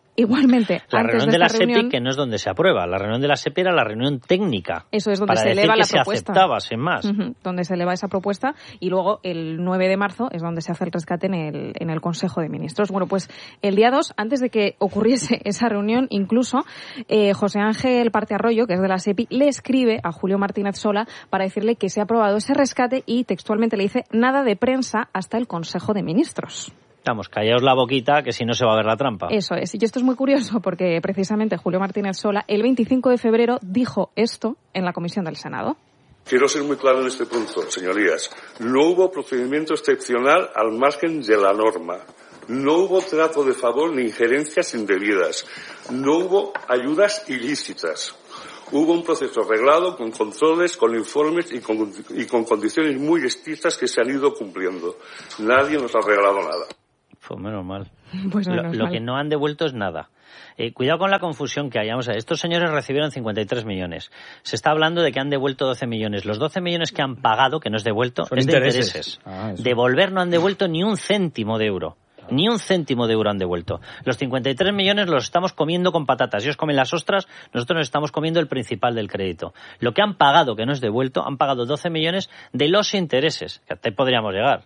Igualmente, la antes reunión de la reunión, SEPI, que no es donde se aprueba. La reunión de la SEPI era la reunión técnica. Eso es donde para se eleva la decir que propuesta. se aceptaba, sin más. Donde se eleva esa propuesta, y luego el 9 de marzo es donde se hace el rescate en el Consejo de Ministros. Bueno, pues el día 2, antes de que ocurriese esa reunión, incluso José Ángel Partearroyo, que es de la SEPI, le escribe a Julio Martínez Sola para decirle que se ha aprobado ese rescate y textualmente le dice nada de prensa hasta el Consejo de Ministros. Estamos, callaos la boquita, que si no se va a ver la trampa. Eso es. Y esto es muy curioso porque precisamente Julio Martínez Sola el 25 de febrero dijo esto en la Comisión del Senado. Quiero ser muy claro en este punto, señorías. No hubo procedimiento excepcional al margen de la norma. No hubo trato de favor ni injerencias indebidas. No hubo ayudas ilícitas. Hubo un proceso reglado con controles, con informes y con condiciones muy estrictas que se han ido cumpliendo. Nadie nos ha regalado nada. Pues menos mal. Pues lo que no han devuelto es nada. Cuidado con la confusión que hay. Vamos a ver, estos señores recibieron 53 millones. Se está hablando de que han devuelto 12 millones. Los 12 millones que han pagado, que no es devuelto, son es intereses. de intereses. Devolver no han devuelto ni un céntimo de euro. Ni un céntimo de euro han devuelto. Los 53 millones los estamos comiendo con patatas. Ellos comen las ostras, nosotros nos estamos comiendo el principal del crédito. Lo que han pagado, que no es devuelto, han pagado 12 millones de los intereses, que hasta ahí podríamos llegar.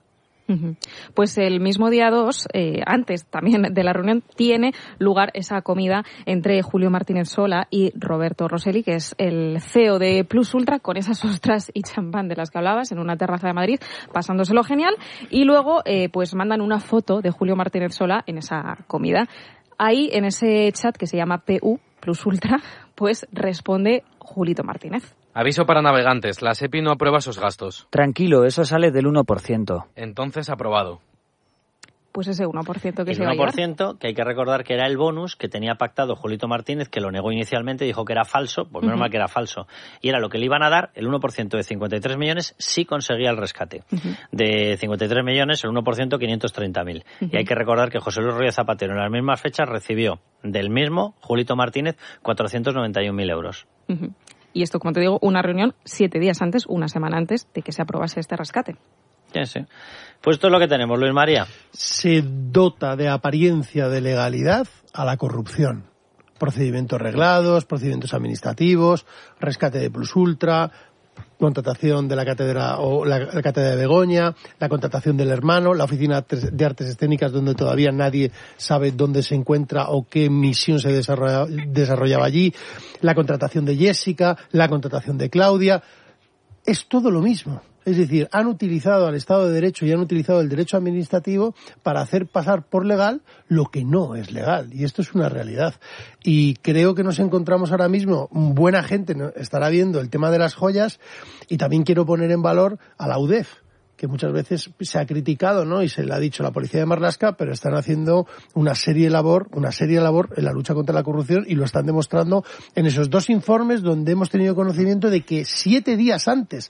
Pues el mismo día 2, antes también de la reunión, tiene lugar esa comida entre Julio Martínez Sola y Roberto Rosselli, que es el CEO de Plus Ultra, con esas ostras y champán de las que hablabas, en una terraza de Madrid, pasándoselo genial, y luego pues mandan una foto de Julio Martínez Sola en esa comida. Ahí, en ese chat que se llama PU, Plus Ultra, pues responde Julito Martínez. Aviso para navegantes, la SEPI no aprueba esos gastos. Tranquilo, eso sale del 1%. Entonces aprobado. Pues ese 1% que el se va a llevar. 1% que hay que recordar que era el bonus que tenía pactado Julito Martínez, que lo negó inicialmente, dijo que era falso, pues menos mal que era falso. Y era lo que le iban a dar, el 1% de 53 millones, si conseguía el rescate. De 53 millones, el 1%, 530.000. Y hay que recordar que José Luis Rodríguez Zapatero en las mismas fechas recibió del mismo Julito Martínez 491.000 euros. Y esto, como te digo, una reunión 7 días antes, una semana antes de que se aprobase este rescate. Sí. Pues esto es lo que tenemos, Luis María. Se dota de apariencia de legalidad a la corrupción. Procedimientos reglados, procedimientos administrativos, rescate de Plus Ultra, contratación de la cátedra o la cátedra de Begoña, la contratación del hermano, la oficina de artes escénicas donde todavía nadie sabe dónde se encuentra o qué misión se desarrollaba allí, la contratación de Jessica, la contratación de Claudia. Es todo lo mismo. Es decir, han utilizado al Estado de Derecho y han utilizado el derecho administrativo para hacer pasar por legal lo que no es legal. Y esto es una realidad. Y creo que nos encontramos ahora mismo, buena gente estará viendo el tema de las joyas, y también quiero poner en valor a la UDEF, que muchas veces se ha criticado, ¿no? Y se le ha dicho a la policía de Marlaska, pero están haciendo una seria labor en la lucha contra la corrupción, y lo están demostrando en esos 2 informes donde hemos tenido conocimiento de que 7 días antes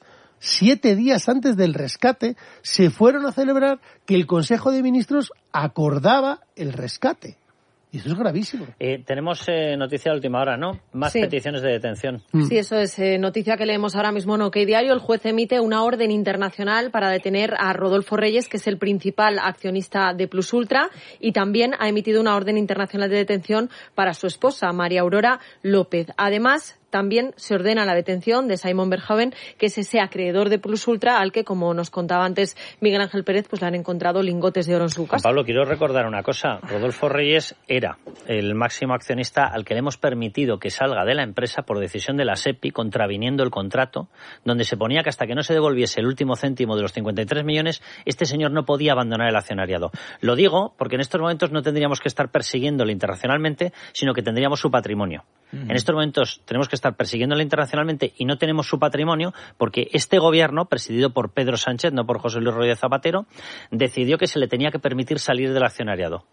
del rescate, se fueron a celebrar que el Consejo de Ministros acordaba el rescate. Y eso es gravísimo. Tenemos noticia de última hora, ¿no? Más peticiones de detención. Sí, eso es noticia que leemos ahora mismo en OK Diario. El juez emite una orden internacional para detener a Rodolfo Reyes, que es el principal accionista de Plus Ultra, y también ha emitido una orden internacional de detención para su esposa, María Aurora López. Además, también se ordena la detención de Simon Verhoeven, que es ese acreedor de Plus Ultra al que, como nos contaba antes Miguel Ángel Pérez, pues le han encontrado lingotes de oro en su casa. Pablo, quiero recordar una cosa. Rodolfo Reyes era el máximo accionista al que le hemos permitido que salga de la empresa por decisión de la SEPI, contraviniendo el contrato, donde se ponía que hasta que no se devolviese el último céntimo de los 53 millones, este señor no podía abandonar el accionariado. Lo digo porque en estos momentos no tendríamos que estar persiguiéndole internacionalmente, sino que tendríamos su patrimonio. En estos momentos tenemos que estar persiguiéndole internacionalmente y no tenemos su patrimonio porque este gobierno, presidido por Pedro Sánchez, no por José Luis Rodríguez Zapatero, decidió que se le tenía que permitir salir del accionariado.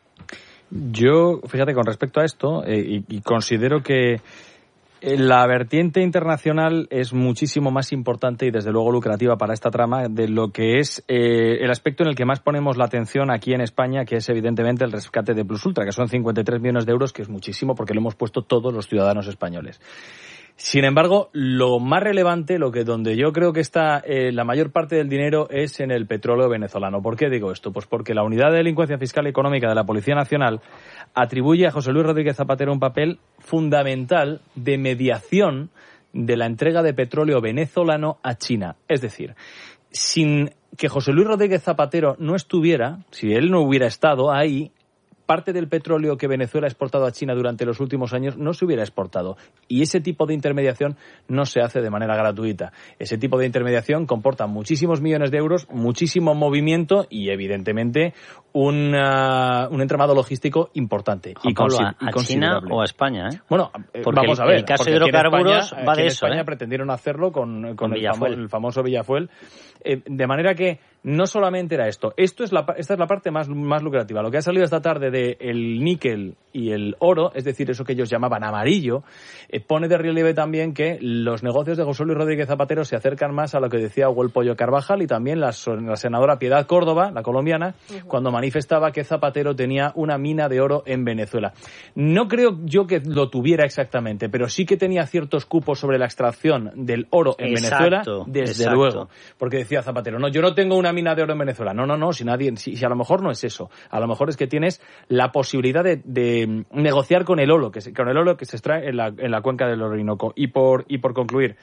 Yo, fíjate, con respecto a esto, y considero que la vertiente internacional es muchísimo más importante y desde luego lucrativa para esta trama de lo que es el aspecto en el que más ponemos la atención aquí en España, que es evidentemente el rescate de Plus Ultra, que son 53 millones de euros, que es muchísimo porque lo hemos puesto todos los ciudadanos españoles. Sin embargo, lo más relevante, donde yo creo que está la mayor parte del dinero es en el petróleo venezolano. ¿Por qué digo esto? Pues porque la Unidad de Delincuencia Fiscal y Económica de la Policía Nacional atribuye a José Luis Rodríguez Zapatero un papel fundamental de mediación de la entrega de petróleo venezolano a China. Es decir, sin que José Luis Rodríguez Zapatero no estuviera, si él no hubiera estado ahí, parte del petróleo que Venezuela ha exportado a China durante los últimos años no se hubiera exportado. Y ese tipo de intermediación no se hace de manera gratuita. Ese tipo de intermediación comporta muchísimos millones de euros, muchísimo movimiento y, evidentemente, un entramado logístico importante. ¿A China o a España? Bueno, porque vamos a ver. El caso de hidrocarburos va de eso. En España pretendieron hacerlo con el famoso Villafuel. De manera que no solamente era esto. Esta es la parte más lucrativa. Lo que ha salido esta tarde del níquel y el oro, es decir, eso que ellos llamaban amarillo, pone de relieve también que los negocios de José Luis Rodríguez Zapatero se acercan más a lo que decía Hugo el Pollo Carvajal y también la senadora Piedad Córdoba, la colombiana, cuando manifestaba que Zapatero tenía una mina de oro en Venezuela. No creo yo que lo tuviera exactamente, pero sí que tenía ciertos cupos sobre la extracción del oro en Venezuela, desde luego. Porque decía Zapatero, no, yo no tengo una mina de oro en Venezuela. No, si a lo mejor no es eso. A lo mejor es que tienes la posibilidad de negociar con el oro que se extrae en la cuenca del Orinoco. Y por concluir,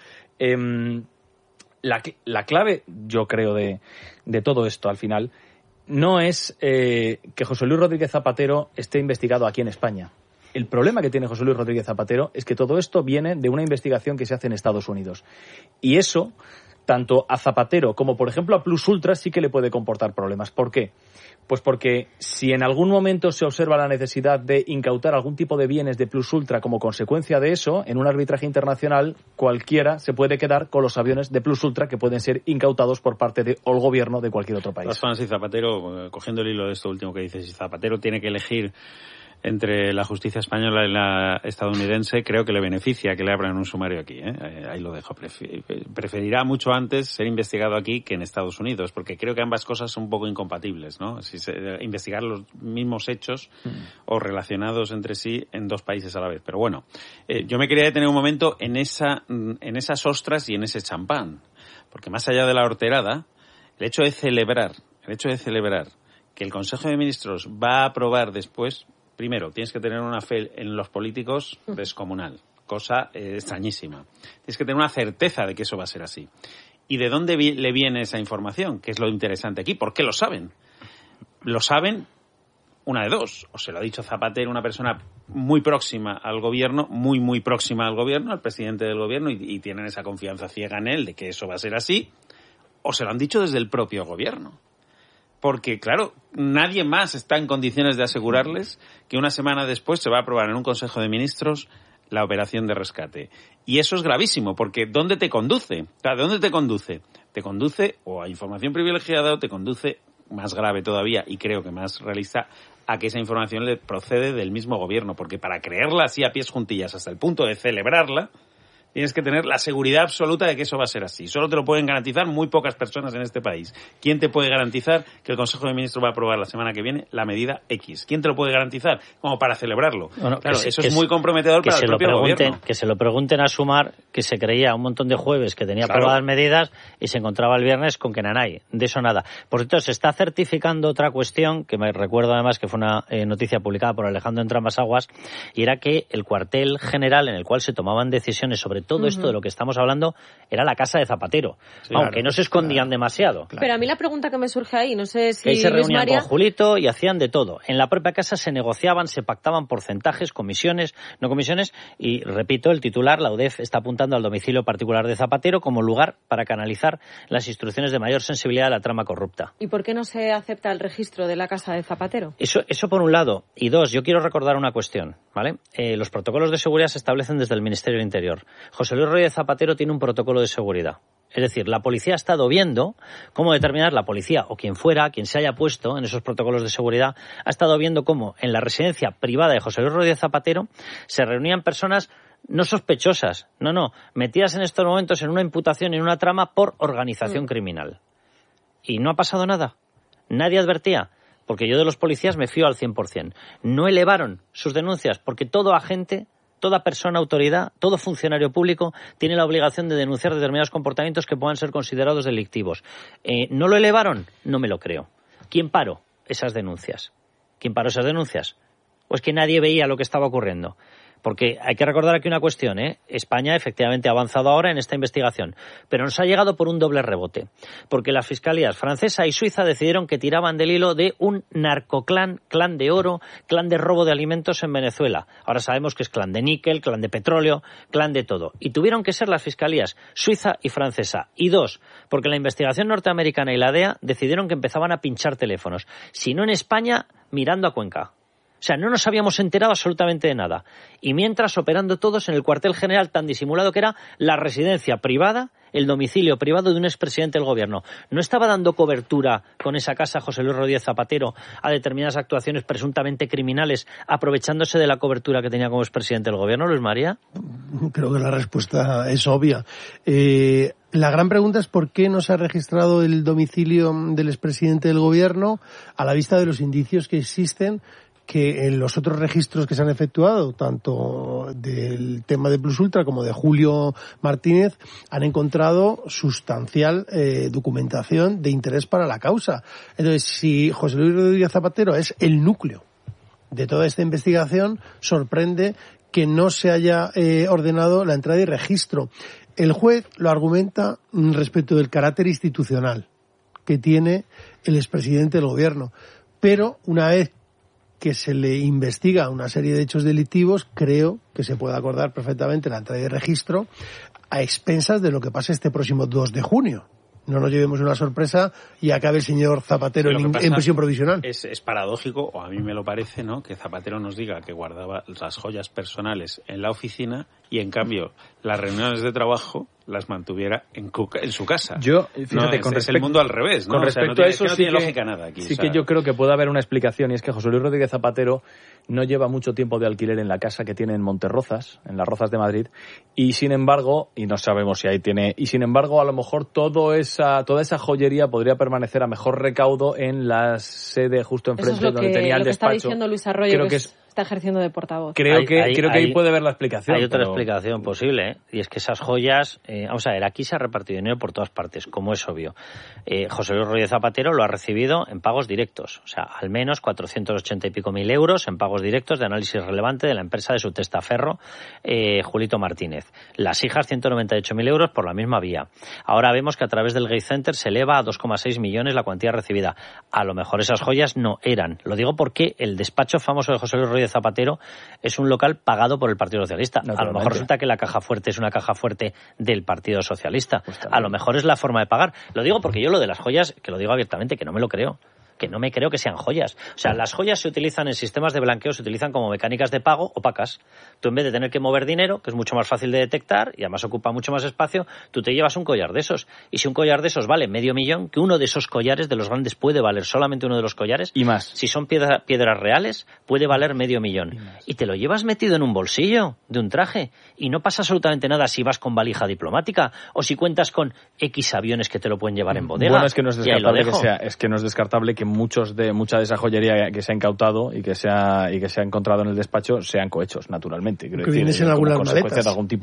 la clave, yo creo, de todo esto al final, no es que José Luis Rodríguez Zapatero esté investigado aquí en España. El problema que tiene José Luis Rodríguez Zapatero es que todo esto viene de una investigación que se hace en Estados Unidos. Y eso, tanto a Zapatero como, por ejemplo, a Plus Ultra, sí que le puede comportar problemas. ¿Por qué? Pues porque si en algún momento se observa la necesidad de incautar algún tipo de bienes de Plus Ultra como consecuencia de eso, en un arbitraje internacional cualquiera se puede quedar con los aviones de Plus Ultra que pueden ser incautados por parte del gobierno de cualquier otro país. Si Zapatero, cogiendo el hilo de esto último que dices, si Zapatero tiene que elegir entre la justicia española y la estadounidense, creo que le beneficia que le abran un sumario aquí. Ahí lo dejo. Preferirá mucho antes ser investigado aquí que en Estados Unidos, porque creo que ambas cosas son un poco incompatibles, ¿no? Investigar los mismos hechos o relacionados entre sí en dos países a la vez. Pero bueno, yo me quería detener un momento en esas ostras y en ese champán, porque más allá de la horterada, el hecho de celebrar que el Consejo de Ministros va a aprobar después. Primero, tienes que tener una fe en los políticos descomunal, cosa extrañísima. Tienes que tener una certeza de que eso va a ser así. ¿Y de dónde le viene esa información? Que es lo interesante aquí. ¿Por qué lo saben? Lo saben una de dos. O se lo ha dicho Zapatero, una persona muy próxima al gobierno, muy próxima al gobierno, al presidente del gobierno, y tienen esa confianza ciega en él de que eso va a ser así. O se lo han dicho desde el propio gobierno. Porque, claro, nadie más está en condiciones de asegurarles que una semana después se va a aprobar en un Consejo de Ministros la operación de rescate. Y eso es gravísimo, porque ¿dónde te conduce? ¿De dónde te conduce? Te conduce o a información privilegiada o te conduce, más grave todavía y creo que más realista, a que esa información le procede del mismo gobierno. Porque para creerla así a pies juntillas hasta el punto de celebrarla, tienes que tener la seguridad absoluta de que eso va a ser así. Solo te lo pueden garantizar muy pocas personas en este país. ¿Quién te puede garantizar que el Consejo de Ministros va a aprobar la semana que viene la medida X? ¿Quién te lo puede garantizar? Como para celebrarlo. Bueno, claro, eso es muy comprometedor para el propio gobierno. Que se lo pregunten a Sumar, que se creía un montón de jueves que tenía aprobadas medidas y se encontraba el viernes con que nanay. De eso nada. Por cierto, se está certificando otra cuestión, que me recuerdo además que fue una noticia publicada por Alejandro Entramasaguas, y era que el cuartel general en el cual se tomaban decisiones sobre todo esto de lo que estamos hablando era la casa de Zapatero, sí, aunque no se escondían demasiado. Pero a mí la pregunta que me surge ahí, no sé si ahí se reunían María... con Julito y hacían de todo. En la propia casa se negociaban, se pactaban porcentajes, comisiones, no comisiones, y repito, el titular, la UDEF, está apuntando al domicilio particular de Zapatero como lugar para canalizar las instrucciones de mayor sensibilidad de la trama corrupta. ¿Y por qué no se acepta el registro de la casa de Zapatero? Eso por un lado. Y dos, yo quiero recordar una cuestión, ¿vale? Los protocolos de seguridad se establecen desde el Ministerio del Interior. José Luis Rodríguez Zapatero tiene un protocolo de seguridad. Es decir, la policía ha estado viendo cómo determinar, la policía o quien fuera, quien se haya puesto en esos protocolos de seguridad, ha estado viendo cómo en la residencia privada de José Luis Rodríguez Zapatero se reunían personas no sospechosas, metidas en estos momentos en una imputación, en una trama por organización criminal. Y no ha pasado nada. Nadie advertía. Porque yo de los policías me fío al 100%. No elevaron sus denuncias porque todo agente toda persona, autoridad, todo funcionario público tiene la obligación de denunciar determinados comportamientos que puedan ser considerados delictivos. ¿No lo elevaron? No me lo creo. ¿Quién paró esas denuncias? ¿O es que nadie veía lo que estaba ocurriendo? Porque hay que recordar aquí una cuestión, España efectivamente ha avanzado ahora en esta investigación, pero nos ha llegado por un doble rebote, porque las fiscalías francesa y suiza decidieron que tiraban del hilo de un narcoclan, clan de oro, clan de robo de alimentos en Venezuela. Ahora sabemos que es clan de níquel, clan de petróleo, clan de todo. Y tuvieron que ser las fiscalías suiza y francesa. Y dos, porque la investigación norteamericana y la DEA decidieron que empezaban a pinchar teléfonos. Si no en España, mirando a Cuenca. O sea, no nos habíamos enterado absolutamente de nada. Y mientras operando todos en el cuartel general tan disimulado que era la residencia privada, el domicilio privado de un expresidente del gobierno. ¿No estaba dando cobertura con esa casa José Luis Rodríguez Zapatero a determinadas actuaciones presuntamente criminales, aprovechándose de la cobertura que tenía como expresidente del gobierno, Luis María? Creo que la respuesta es obvia. La gran pregunta es por qué no se ha registrado el domicilio del expresidente del gobierno a la vista de los indicios que existen, que en los otros registros que se han efectuado, tanto del tema de Plus Ultra como de Julio Martínez, han encontrado sustancial documentación de interés para la causa. Entonces, si José Luis Rodríguez Zapatero es el núcleo de toda esta investigación, sorprende que no se haya ordenado la entrada y registro. El juez lo argumenta respecto del carácter institucional que tiene el expresidente del gobierno, pero una vez que se le investiga una serie de hechos delictivos, creo que se puede acordar perfectamente la entrada de registro a expensas de lo que pase este próximo 2 de junio. No nos llevemos una sorpresa y acabe el señor Zapatero en prisión provisional. Es paradójico, o a mí me lo parece, ¿no?, que Zapatero nos diga que guardaba las joyas personales en la oficina y, en cambio, las reuniones de trabajo las mantuviera en su casa. Yo, fíjate, es el mundo al revés, ¿no? Con respecto a eso, no tiene lógica nada aquí. Sí, que yo creo que puede haber una explicación, y es que José Luis Rodríguez Zapatero no lleva mucho tiempo de alquiler en la casa que tiene en Monterrozas, en las Rozas de Madrid, y sin embargo, y no sabemos si ahí tiene, y sin embargo, a lo mejor toda esa joyería podría permanecer a mejor recaudo en la sede justo enfrente donde tenía el despacho. Está diciendo Luis Arroyo, creo que está ejerciendo de portavoz. Creo que ahí puede haber la explicación. Hay otra explicación posible, y es que esas joyas, vamos a ver, aquí se ha repartido dinero por todas partes, como es obvio. José Luis Rodríguez Zapatero lo ha recibido en pagos directos, o sea, al menos 480 y pico mil euros en pagos directos de análisis relevante de la empresa de su testaferro, Julito Martínez. Las hijas, 198.000 euros por la misma vía. Ahora vemos que a través del Gate Center se eleva a 2,6 millones la cuantía recibida. A lo mejor esas joyas no eran. Lo digo porque el despacho famoso de José Luis Rodríguez Zapatero es un local pagado por el Partido Socialista. A lo mejor resulta que la caja fuerte es una caja fuerte del Partido Socialista. A lo mejor es la forma de pagar. Lo digo porque yo lo de las joyas, que lo digo abiertamente, que no me lo creo. Que no me creo que sean joyas. O sea, las joyas se utilizan en sistemas de blanqueo, se utilizan como mecánicas de pago opacas. Tú, en vez de tener que mover dinero, que es mucho más fácil de detectar y además ocupa mucho más espacio, tú te llevas un collar de esos. Y si un collar de esos vale $500,000, que uno de esos collares de los grandes puede valer, solamente uno de los collares, y más, si son piedras reales, puede valer $500,000. Y te lo llevas metido en un bolsillo de un traje y no pasa absolutamente nada si vas con valija diplomática o si cuentas con X aviones que te lo pueden llevar en bodega. Bueno, es que no es descartable que mucha de esa joyería que se ha incautado y que se ha encontrado en el despacho sean cohechos, naturalmente. Quiero decir, como consecuencia de algún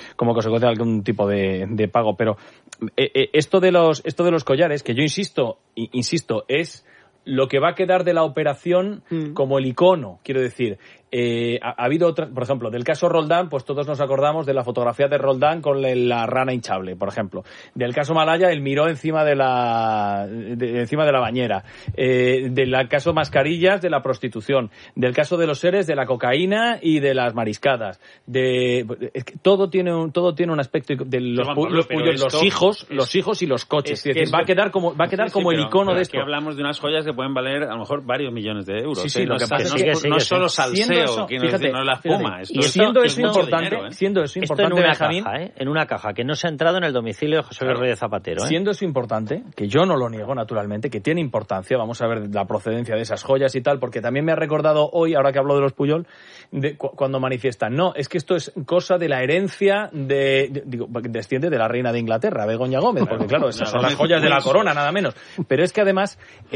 tipo de pago. Pero esto de los collares, que yo insisto, es lo que va a quedar de la operación como el icono, quiero decir. Ha habido otra, por ejemplo, del caso Roldán, pues todos nos acordamos de la fotografía de Roldán con la rana hinchable, por ejemplo. Del caso Malaya, el miró encima de la bañera. Del caso Mascarillas, de la prostitución. Del caso de los seres, de la cocaína y de las mariscadas. Es que todo tiene un aspecto de los hijos y los coches. Es decir, va a quedar como el icono de esto. Aquí hablamos de unas joyas que pueden valer a lo mejor varios millones de euros. Sí, lo que pasa es que no es solo salseo. Fíjate, no es la espuma. Y siendo eso importante, Benjamín, en una caja que no se ha entrado en el domicilio de José Luis Rodríguez Zapatero. Siendo eso importante, que yo no lo niego naturalmente, que tiene importancia, vamos a ver la procedencia de esas joyas y tal, porque también me ha recordado hoy, ahora que hablo de los Puyol, cuando manifiestan, no, es que esto es cosa de la herencia desciende de la reina de Inglaterra, Begoña Gómez, porque claro, esas son las joyas de la corona, nada menos. Pero es que además es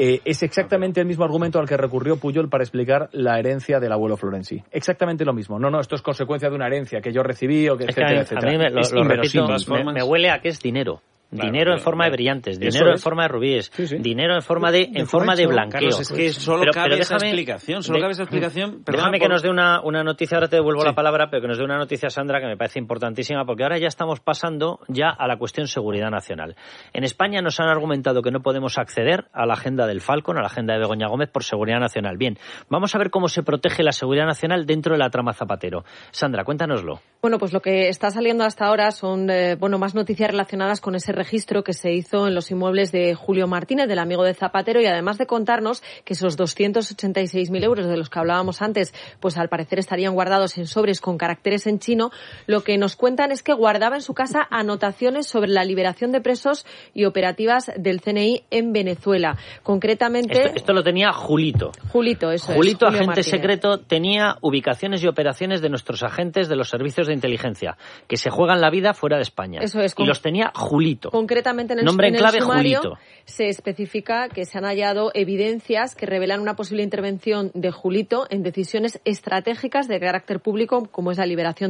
exactamente el mismo argumento al que recurrió Pujol para explicar la herencia del abuelo Florenzi. Exactamente lo mismo. No, esto es consecuencia de una herencia que yo recibí o que etcétera, etcétera. A mí lo repito, me huele a que es dinero. Claro, dinero en forma de brillantes, dinero en forma de rubíes, dinero en forma de blanqueo. Carlos, es que solo cabe esa explicación. Déjame que nos dé una noticia, ahora te devuelvo la palabra, pero que nos dé una noticia, Sandra, que me parece importantísima, porque ahora ya estamos pasando ya a la cuestión seguridad nacional. En España nos han argumentado que no podemos acceder a la agenda del Falcon, a la agenda de Begoña Gómez por seguridad nacional. Bien, vamos a ver cómo se protege la seguridad nacional dentro de la trama Zapatero. Sandra, cuéntanoslo. Bueno, pues lo que está saliendo hasta ahora son más noticias relacionadas con ese registro que se hizo en los inmuebles de Julio Martínez, del amigo de Zapatero, y además de contarnos que esos 286.000 euros de los que hablábamos antes, pues al parecer estarían guardados en sobres con caracteres en chino, lo que nos cuentan es que guardaba en su casa anotaciones sobre la liberación de presos y operativas del CNI en Venezuela. Concretamente... Esto lo tenía Julito. Julito, eso Julito, es. Julio agente Martínez. Secreto, tenía ubicaciones y operaciones de nuestros agentes de los servicios de inteligencia, que se juegan la vida fuera de España. Eso es. Y los tenía Julito. Concretamente en el sumario Julito. Se especifica que se han hallado evidencias que revelan una posible intervención de Julito en decisiones estratégicas de carácter público, como es la liberación